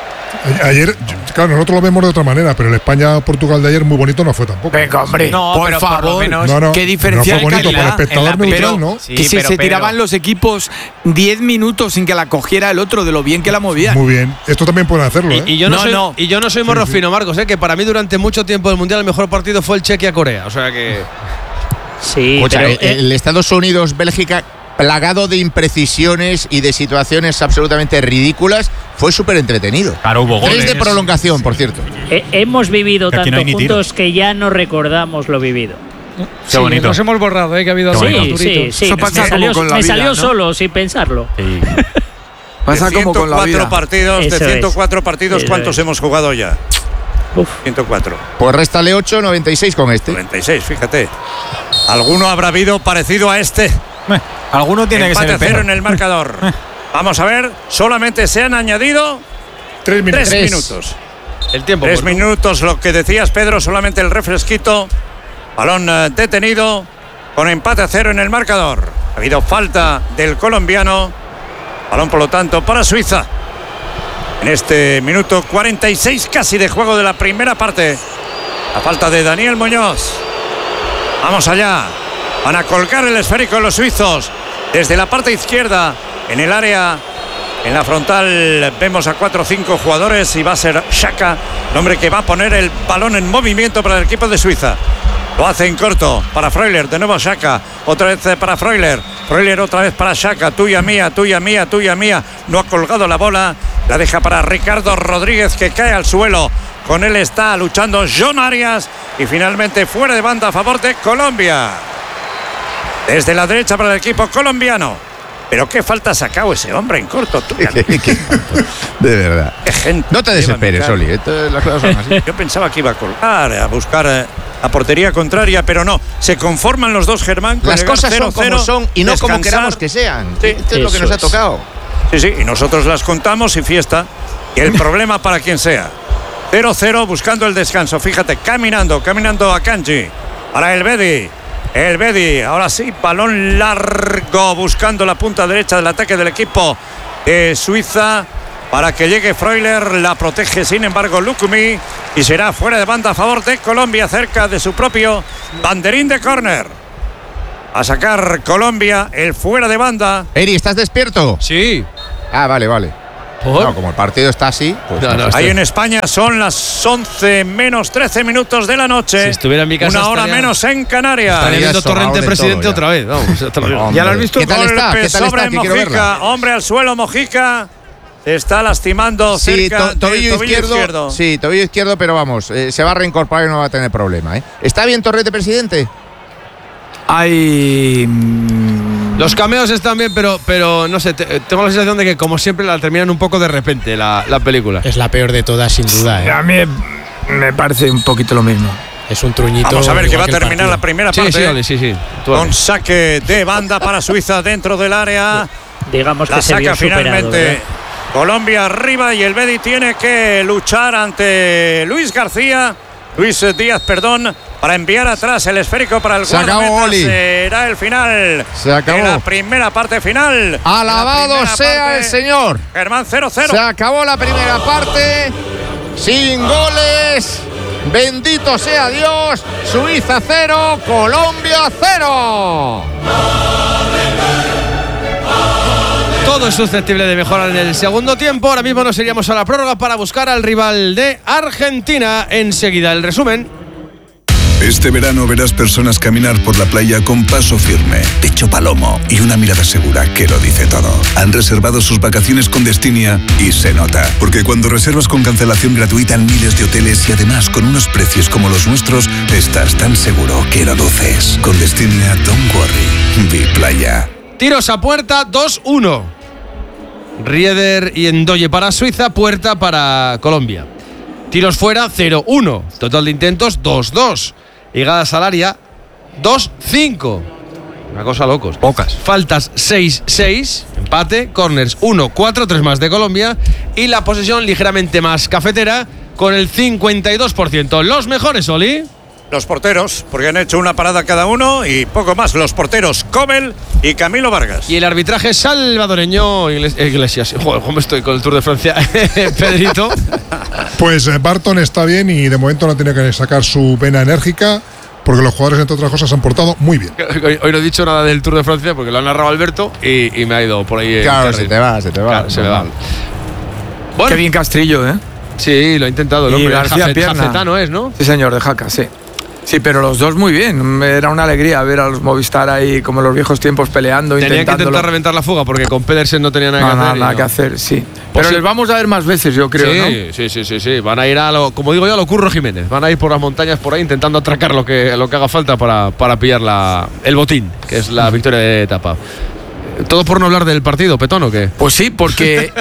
S5: Ayer, claro, nosotros lo vemos de otra manera, pero el España-Portugal de ayer muy bonito no fue tampoco.
S8: Venga, hombre,
S5: No,
S8: por
S5: pero por lo
S8: favor,
S5: menos- No,
S8: qué diferencia
S5: no fue
S8: de
S5: bonito,
S8: calidad.
S5: para el espectador neutral, ¿no?
S8: Sí, que se tiraban los equipos 10 minutos sin que la cogiera el otro, de lo bien que la movía.
S5: Muy bien. Esto también pueden hacerlo, ¿eh?
S3: Y yo no soy morro fino, Marcos, que para mí durante mucho tiempo del Mundial el mejor partido fue el Chequia-Corea. O sea que.
S14: Sí,
S1: Escucha, el Estados Unidos-Bélgica, plagado de imprecisiones y de situaciones absolutamente ridículas, fue súper entretenido.
S15: Claro, hubo
S1: 3 de
S15: goles.
S1: prolongación, por cierto.
S14: Hemos vivido
S15: Que aquí
S14: tanto
S15: no hay ni tiro.
S14: juntos que ya no recordamos lo vivido.
S2: Sí, nos hemos borrado, que ha habido
S14: Sí,
S2: algunos
S14: sí,
S2: duritos.
S14: sí. Me salió solo, sin pensarlo.
S8: Pasa
S4: De
S8: como con la
S4: 104
S8: vida.
S4: partidos,
S14: Eso
S4: de 104
S14: es.
S4: partidos,
S14: Eso
S4: ¿cuántos
S14: es.
S4: hemos jugado ya? 104.
S1: Pues réstale 8, 96 con este.
S4: 96, fíjate. ¿Alguno habrá habido parecido a este?
S11: Alguno tiene que ser
S4: Empate
S11: el
S4: a 0
S11: peor.
S4: en el marcador. Vamos a ver, solamente se han añadido
S5: 3 minutos.
S4: 3 minutos.
S3: El tiempo.
S4: 3 minutos, lo que decías, Pedro, solamente el refresquito. Balón detenido, con empate a 0 en el marcador. Ha habido falta del colombiano. Balón, por lo tanto, para Suiza. En este minuto 46 casi de juego de la primera parte. La falta de Daniel Muñoz. Vamos allá. Van a colgar el esférico los suizos desde la parte izquierda en el área En la frontal vemos a 4 o 5 jugadores y va a ser Xhaka, el hombre que va a poner el balón en movimiento para el equipo de Suiza. Lo hace en corto para Freuler, de nuevo Xhaka, otra vez para Freuler otra vez para Xhaka, tuya mía, no ha colgado la bola, la deja para Ricardo Rodríguez que cae al suelo, con él está luchando John Arias y finalmente fuera de banda a favor de Colombia. Desde la derecha para el equipo colombiano. Pero qué falta ha sacado ese hombre en corto.
S1: De verdad. No te desesperes, Oli.
S4: Las cosas son así. Yo pensaba que iba a colgar, a buscar a portería contraria, pero no. Se conforman los dos, Germán.
S1: Las cosas son como son y no como queramos que sean. Sí, esto es lo que nos ha tocado.
S4: Sí, y nosotros las contamos y fiesta. Y el problema para quien sea. 0-0 buscando el descanso. Fíjate, caminando a Kanji. Para el Bedi, ahora sí, balón largo buscando la punta derecha del ataque del equipo de Suiza para que llegue Freuler, la protege sin embargo Lukumi y será fuera de banda a favor de Colombia cerca de su propio banderín de córner. A sacar Colombia el fuera de banda.
S1: Eri, ¿estás despierto?
S3: Sí.
S1: Ah, vale. No, como el partido está así, pues
S4: ahí en España son las 11 menos 13 minutos de la noche.
S3: Si estuviera en mi casa,
S4: una hora menos en Canarias.
S3: Estaría viendo Torrente Presidente otra vez. Vamos,
S1: ¿ya lo has visto?
S4: ¿Qué tal está? Sobre Mojica, hombre al suelo, Mojica. Está lastimando cerca
S1: tobillo izquierdo. Sí, tobillo izquierdo, pero vamos, se va a reincorporar y no va a tener problema. ¿Está bien Torrente Presidente?
S3: Los cameos están bien, pero no sé, tengo la sensación de que como siempre la terminan un poco de repente la película.
S9: Es la peor de todas, sin duda.
S8: A mí me parece un poquito lo mismo.
S9: Es un truñito.
S4: Vamos a ver que va a terminar la primera parte.
S3: Sí.
S4: Con saque de banda para Suiza dentro del área.
S14: Digamos que
S4: la
S14: se
S4: saca
S14: vio
S4: finalmente.
S14: superado,
S4: Colombia arriba y el Bedi tiene que luchar ante Luis Díaz, para enviar atrás el esférico para el guardameta. Será el final.
S1: Se acabó.
S4: De la primera parte final.
S1: Alabado sea el Señor.
S4: Germán 0-0.
S1: Se acabó la primera parte. Sin goles. Bendito sea Dios. Suiza 0, Colombia 0.
S3: Todo es susceptible de mejorar en el segundo tiempo. Ahora mismo nos iríamos a la prórroga para buscar al rival de Argentina. Enseguida el resumen.
S22: Este verano verás personas caminar por la playa con paso firme, techo palomo y una mirada segura que lo dice todo. Han reservado sus vacaciones con Destinia y se nota. Porque cuando reservas con cancelación gratuita en miles de hoteles y además con unos precios como los nuestros, estás tan seguro que lo luces. Con Destinia, don't worry. Be playa.
S3: Tiros a puerta, 2-1. Rieder y Ndoye para Suiza, puerta para Colombia. Tiros fuera, 0-1. Total de intentos, 2-2. Llegadas al área, 2-5. Una cosa locos.
S9: Pocas.
S3: Faltas, 6-6. Empate. Corners, 1-4, 3 más de Colombia. Y la posesión ligeramente más cafetera, con el 52%. Los mejores, Oli.
S4: Los porteros, porque han hecho una parada cada uno y poco más. Los porteros, Kobel y Camilo Vargas.
S3: Y el arbitraje salvadoreño Iglesias. Joder, ¿cómo estoy con el Tour de Francia? Pedrito.
S5: Pues Barton está bien y de momento no tiene que sacar su vena enérgica, porque los jugadores, entre otras cosas, se han portado muy bien.
S3: Hoy no he dicho nada del Tour de Francia porque lo ha narrado Alberto y me ha ido por ahí.
S1: Claro, se te va.
S3: Claro, se me va.
S8: Bueno. Qué bien Castrillo, ¿eh?
S3: Sí, lo ha intentado.
S8: Y García Pierna.
S3: Jacetano es, ¿no?
S8: Sí, señor, de Jaca, sí. Sí, pero los dos muy bien. Era una alegría ver a los Movistar ahí como en los viejos tiempos peleando.
S3: Tenían que intentar reventar la fuga porque con Pedersen no tenía nada que hacer.
S8: Nada que hacer, sí. Pero les vamos a ver más veces, yo creo, ¿no?
S3: Sí. Van a ir como digo yo, a lo Curro Jiménez. Van a ir por las montañas por ahí intentando atracar lo que haga falta para pillar el botín, que es la victoria de etapa. ¿Todo por no hablar del partido, Petón, o qué?
S8: Pues sí, porque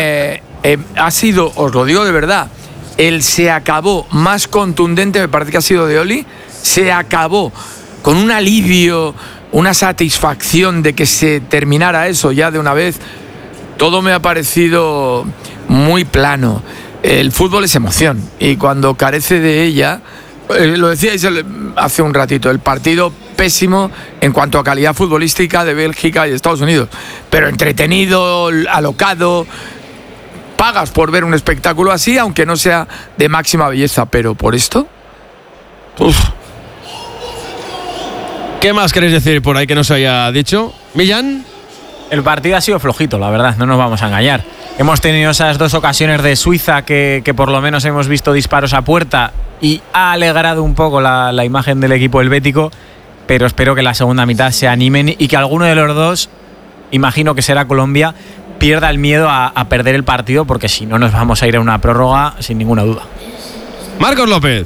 S8: ha sido, os lo digo de verdad, el se acabó más contundente, me parece que ha sido de Oli. Se acabó con un alivio, una satisfacción de que se terminara eso ya de una vez. Todo me ha parecido muy plano. El fútbol es emoción y cuando carece de ella, lo decíais hace un ratito, el partido pésimo en cuanto a calidad futbolística de Bélgica y Estados Unidos, pero entretenido, alocado. Pagas por ver un espectáculo así, aunque no sea de máxima belleza, pero por esto. Uf.
S3: ¿Qué más queréis decir por ahí que no se haya dicho? Millán.
S11: El partido ha sido flojito, la verdad, no nos vamos a engañar. Hemos tenido esas 2 ocasiones de Suiza que por lo menos hemos visto disparos a puerta y ha alegrado un poco la imagen del equipo helvético, pero espero que la segunda mitad se animen y que alguno de los dos, imagino que será Colombia, pierda el miedo a perder el partido, porque si no nos vamos a ir a una prórroga sin ninguna duda.
S3: Marcos López.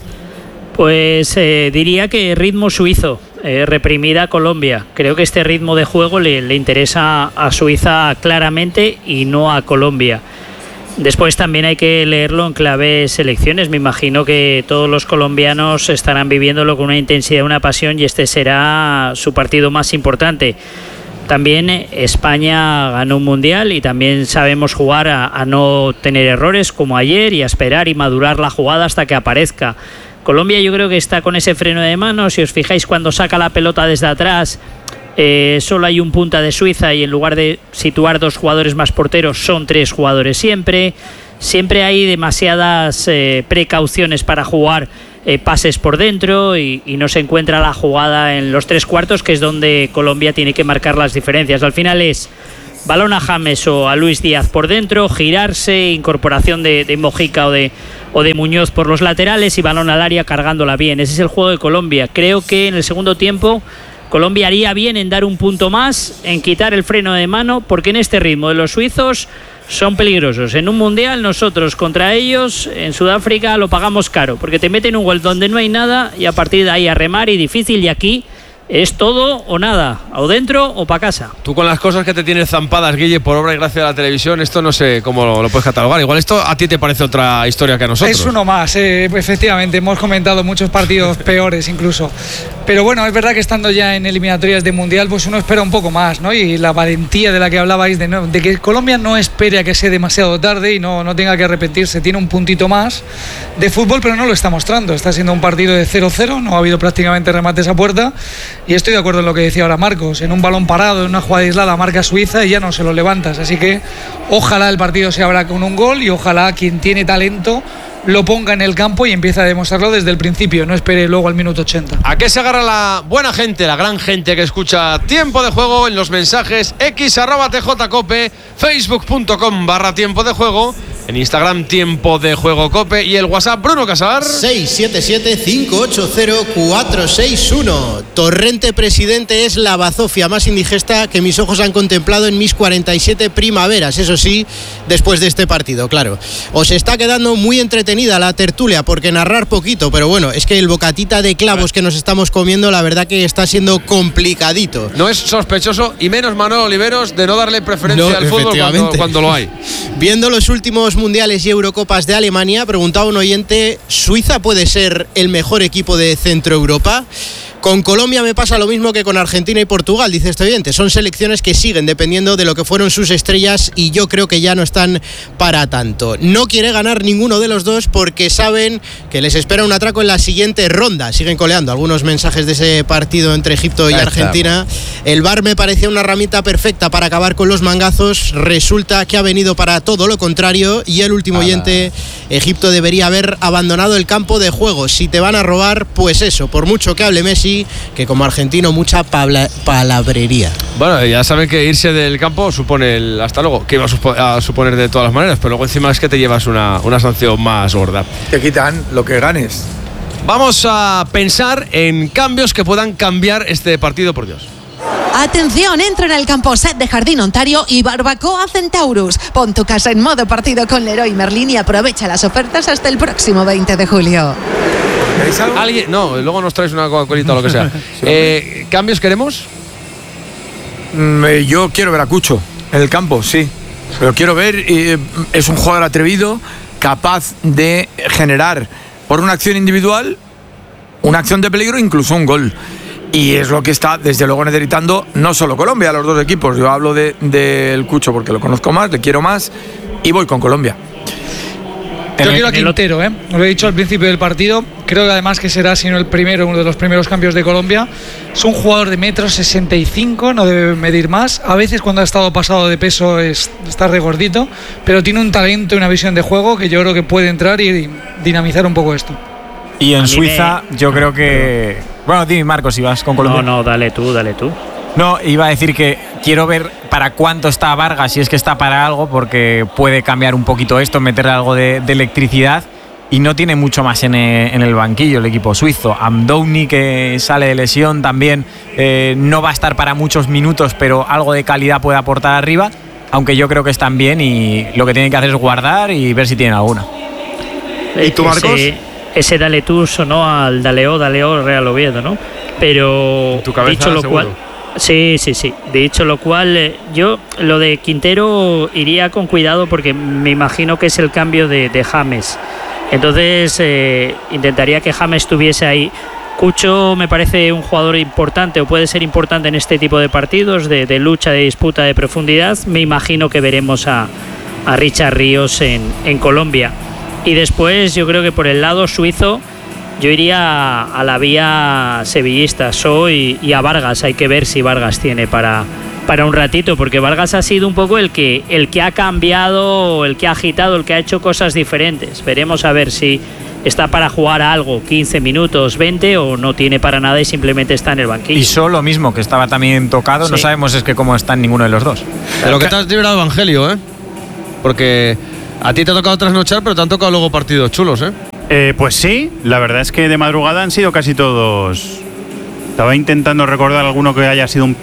S14: Pues diría que ritmo suizo, reprimida Colombia. Creo que este ritmo de juego le interesa a Suiza claramente y no a Colombia. Después también hay que leerlo en clave selecciones. Me imagino que todos los colombianos estarán viviéndolo con una intensidad, una pasión, y este será su partido más importante. También España ganó un mundial y también sabemos jugar a no tener errores como ayer y a esperar y madurar la jugada hasta que aparezca. Colombia yo creo que está con ese freno de mano. Si os fijáis, cuando saca la pelota desde atrás, solo hay un punta de Suiza y en lugar de situar 2 jugadores más porteros son 3 jugadores siempre. Siempre hay demasiadas precauciones para jugar pases por dentro y no se encuentra la jugada en los 3 cuartos, que es donde Colombia tiene que marcar las diferencias. Al final es balón a James o a Luis Díaz por dentro, girarse, incorporación de Mojica o de Muñoz por los laterales y balón al área cargándola bien. Ese es el juego de Colombia. Creo que en el segundo tiempo Colombia haría bien en dar un punto más, en quitar el freno de mano, porque en este ritmo de los suizos son peligrosos. En un mundial nosotros contra ellos en Sudáfrica lo pagamos caro, porque te meten un gol donde no hay nada y a partir de ahí a remar y difícil, y aquí es todo o nada, o dentro o para casa.
S3: Tú con las cosas que te tienes zampadas, Guille, por obra y gracia de la televisión, esto no sé cómo lo puedes catalogar. Igual esto a ti te parece otra historia que a nosotros.
S2: Es uno más, efectivamente, hemos comentado muchos partidos peores incluso. Pero bueno, es verdad que estando ya en eliminatorias de Mundial, pues uno espera un poco más, ¿no? Y la valentía de la que hablabais, de que Colombia no espere a que sea demasiado tarde y no tenga que arrepentirse. Tiene un puntito más de fútbol, pero no lo está mostrando. Está siendo un partido de 0-0, no ha habido prácticamente remates a puerta. Y estoy de acuerdo en lo que decía ahora Marcos. En un balón parado, en una jugada aislada, marca Suiza y ya no se lo levantas. Así que ojalá el partido se abra con un gol y ojalá quien tiene talento lo ponga en el campo y empiece a demostrarlo desde el principio, no espere luego al minuto 80.
S3: ¿A qué se agarra la buena gente, la gran gente que escucha Tiempo de Juego en los mensajes x@tjcope, facebook.com/tiempo de juego, en Instagram Tiempo de Juego Cope y el WhatsApp Bruno Casar
S7: 677-580-461. Torrente Presidente es la bazofia más indigesta que mis ojos han contemplado en mis 47 primaveras, eso sí, después de este partido, claro. Os está quedando muy entretenida la tertulia, porque narrar poquito, pero bueno, es que el bocatita de clavos que nos estamos comiendo, la verdad que está siendo complicadito.
S3: No es sospechoso, y menos Manuel Oliveros, de no darle preferencia al fútbol cuando lo hay.
S7: Viendo los últimos mundiales y Eurocopas de Alemania, preguntaba un oyente, ¿Suiza puede ser el mejor equipo de Centro Europa? Con Colombia me pasa lo mismo que con Argentina y Portugal, dice este oyente. Son selecciones que siguen dependiendo de lo que fueron sus estrellas y yo creo que ya no están para tanto. No quiere ganar ninguno de los dos porque saben que les espera un atraco en la siguiente ronda. Siguen coleando algunos mensajes de ese partido entre Egipto y Argentina. El VAR me parecía una herramienta perfecta para acabar con los mangazos. Resulta que ha venido para todo lo contrario. Y el último oyente, Egipto debería haber abandonado el campo de juego. Si te van a robar, pues eso, por mucho que hable Messi, que como argentino mucha palabrería.
S3: Bueno, ya saben que irse del campo supone el hasta luego, que iba a suponer de todas las maneras, pero luego encima es que te llevas una sanción más gorda.
S8: Te quitan lo que ganes.
S3: Vamos a pensar en cambios que puedan cambiar este partido, por Dios.
S10: Atención, entra en el campo set de Jardín Ontario y Barbacoa Centaurus. Pon tu casa en modo partido con Leroy Merlin y aprovecha las ofertas hasta el próximo 20 de julio.
S3: ¿Alguien? No, luego nos traes una Coca-Colita o lo que sea. ¿Cambios queremos?
S8: Yo quiero ver a Cucho en el campo, sí. Pero quiero ver, es un jugador atrevido, capaz de generar por una acción individual, una acción de peligro, incluso un gol. Y es lo que está, desde luego, necesitando no solo Colombia, los dos equipos. Yo hablo del Cucho porque lo conozco más, le quiero más y voy con Colombia.
S2: Yo quiero a Quintero, lo he dicho al principio del partido. Creo que además que será, si no el primero, uno de los primeros cambios de Colombia. Es un jugador de 1,65 m, no debe medir más. A veces cuando ha estado pasado de peso está regordito, pero tiene un talento y una visión de juego que yo creo que puede entrar y dinamizar un poco esto.
S11: Y en Suiza yo creo que... Bueno, dime Marcos, si vas con Colombia.
S14: No, dale tú.
S11: No, iba a decir que quiero ver para cuánto está Vargas, si es que está para algo, porque puede cambiar un poquito esto, meterle algo de electricidad. Y no tiene mucho más en el banquillo el equipo suizo. Amdouni, que sale de lesión, también no va a estar para muchos minutos, pero algo de calidad puede aportar arriba, aunque yo creo que están bien y lo que tienen que hacer es guardar y ver si tienen alguna.
S8: ¿Y tú, Marcos?
S14: Ese Dale tú sonó al Daleo Real Oviedo, ¿no? Pero
S8: tu cabeza,
S14: dicho lo
S8: seguro.
S14: cual, sí. Dicho lo cual, yo lo de Quintero iría con cuidado porque me imagino que es el cambio de James. Entonces intentaría que James estuviese ahí. Cucho me parece un jugador importante, o puede ser importante en este tipo de partidos de lucha, de disputa, de profundidad. Me imagino que veremos a Richard Ríos en Colombia. Y después yo creo que por el lado suizo yo iría a la vía sevillista, y a Vargas. Hay que ver si Vargas tiene para un ratito, porque Vargas ha sido un poco el que ha cambiado, el que ha agitado, el que ha hecho cosas diferentes. Veremos a ver si está para jugar a algo, 15 minutos, 20, o no tiene para nada y simplemente está en el banquillo.
S11: Y solo mismo, que estaba también tocado, no sabemos es que cómo está en ninguno de los dos.
S3: Pero que te has librado Evangelio, ¿eh? Porque a ti te ha tocado trasnochar, pero te han tocado luego partidos chulos, ¿eh?
S12: Pues sí, la verdad es que de madrugada han sido casi todos. Estaba intentando recordar alguno que haya sido un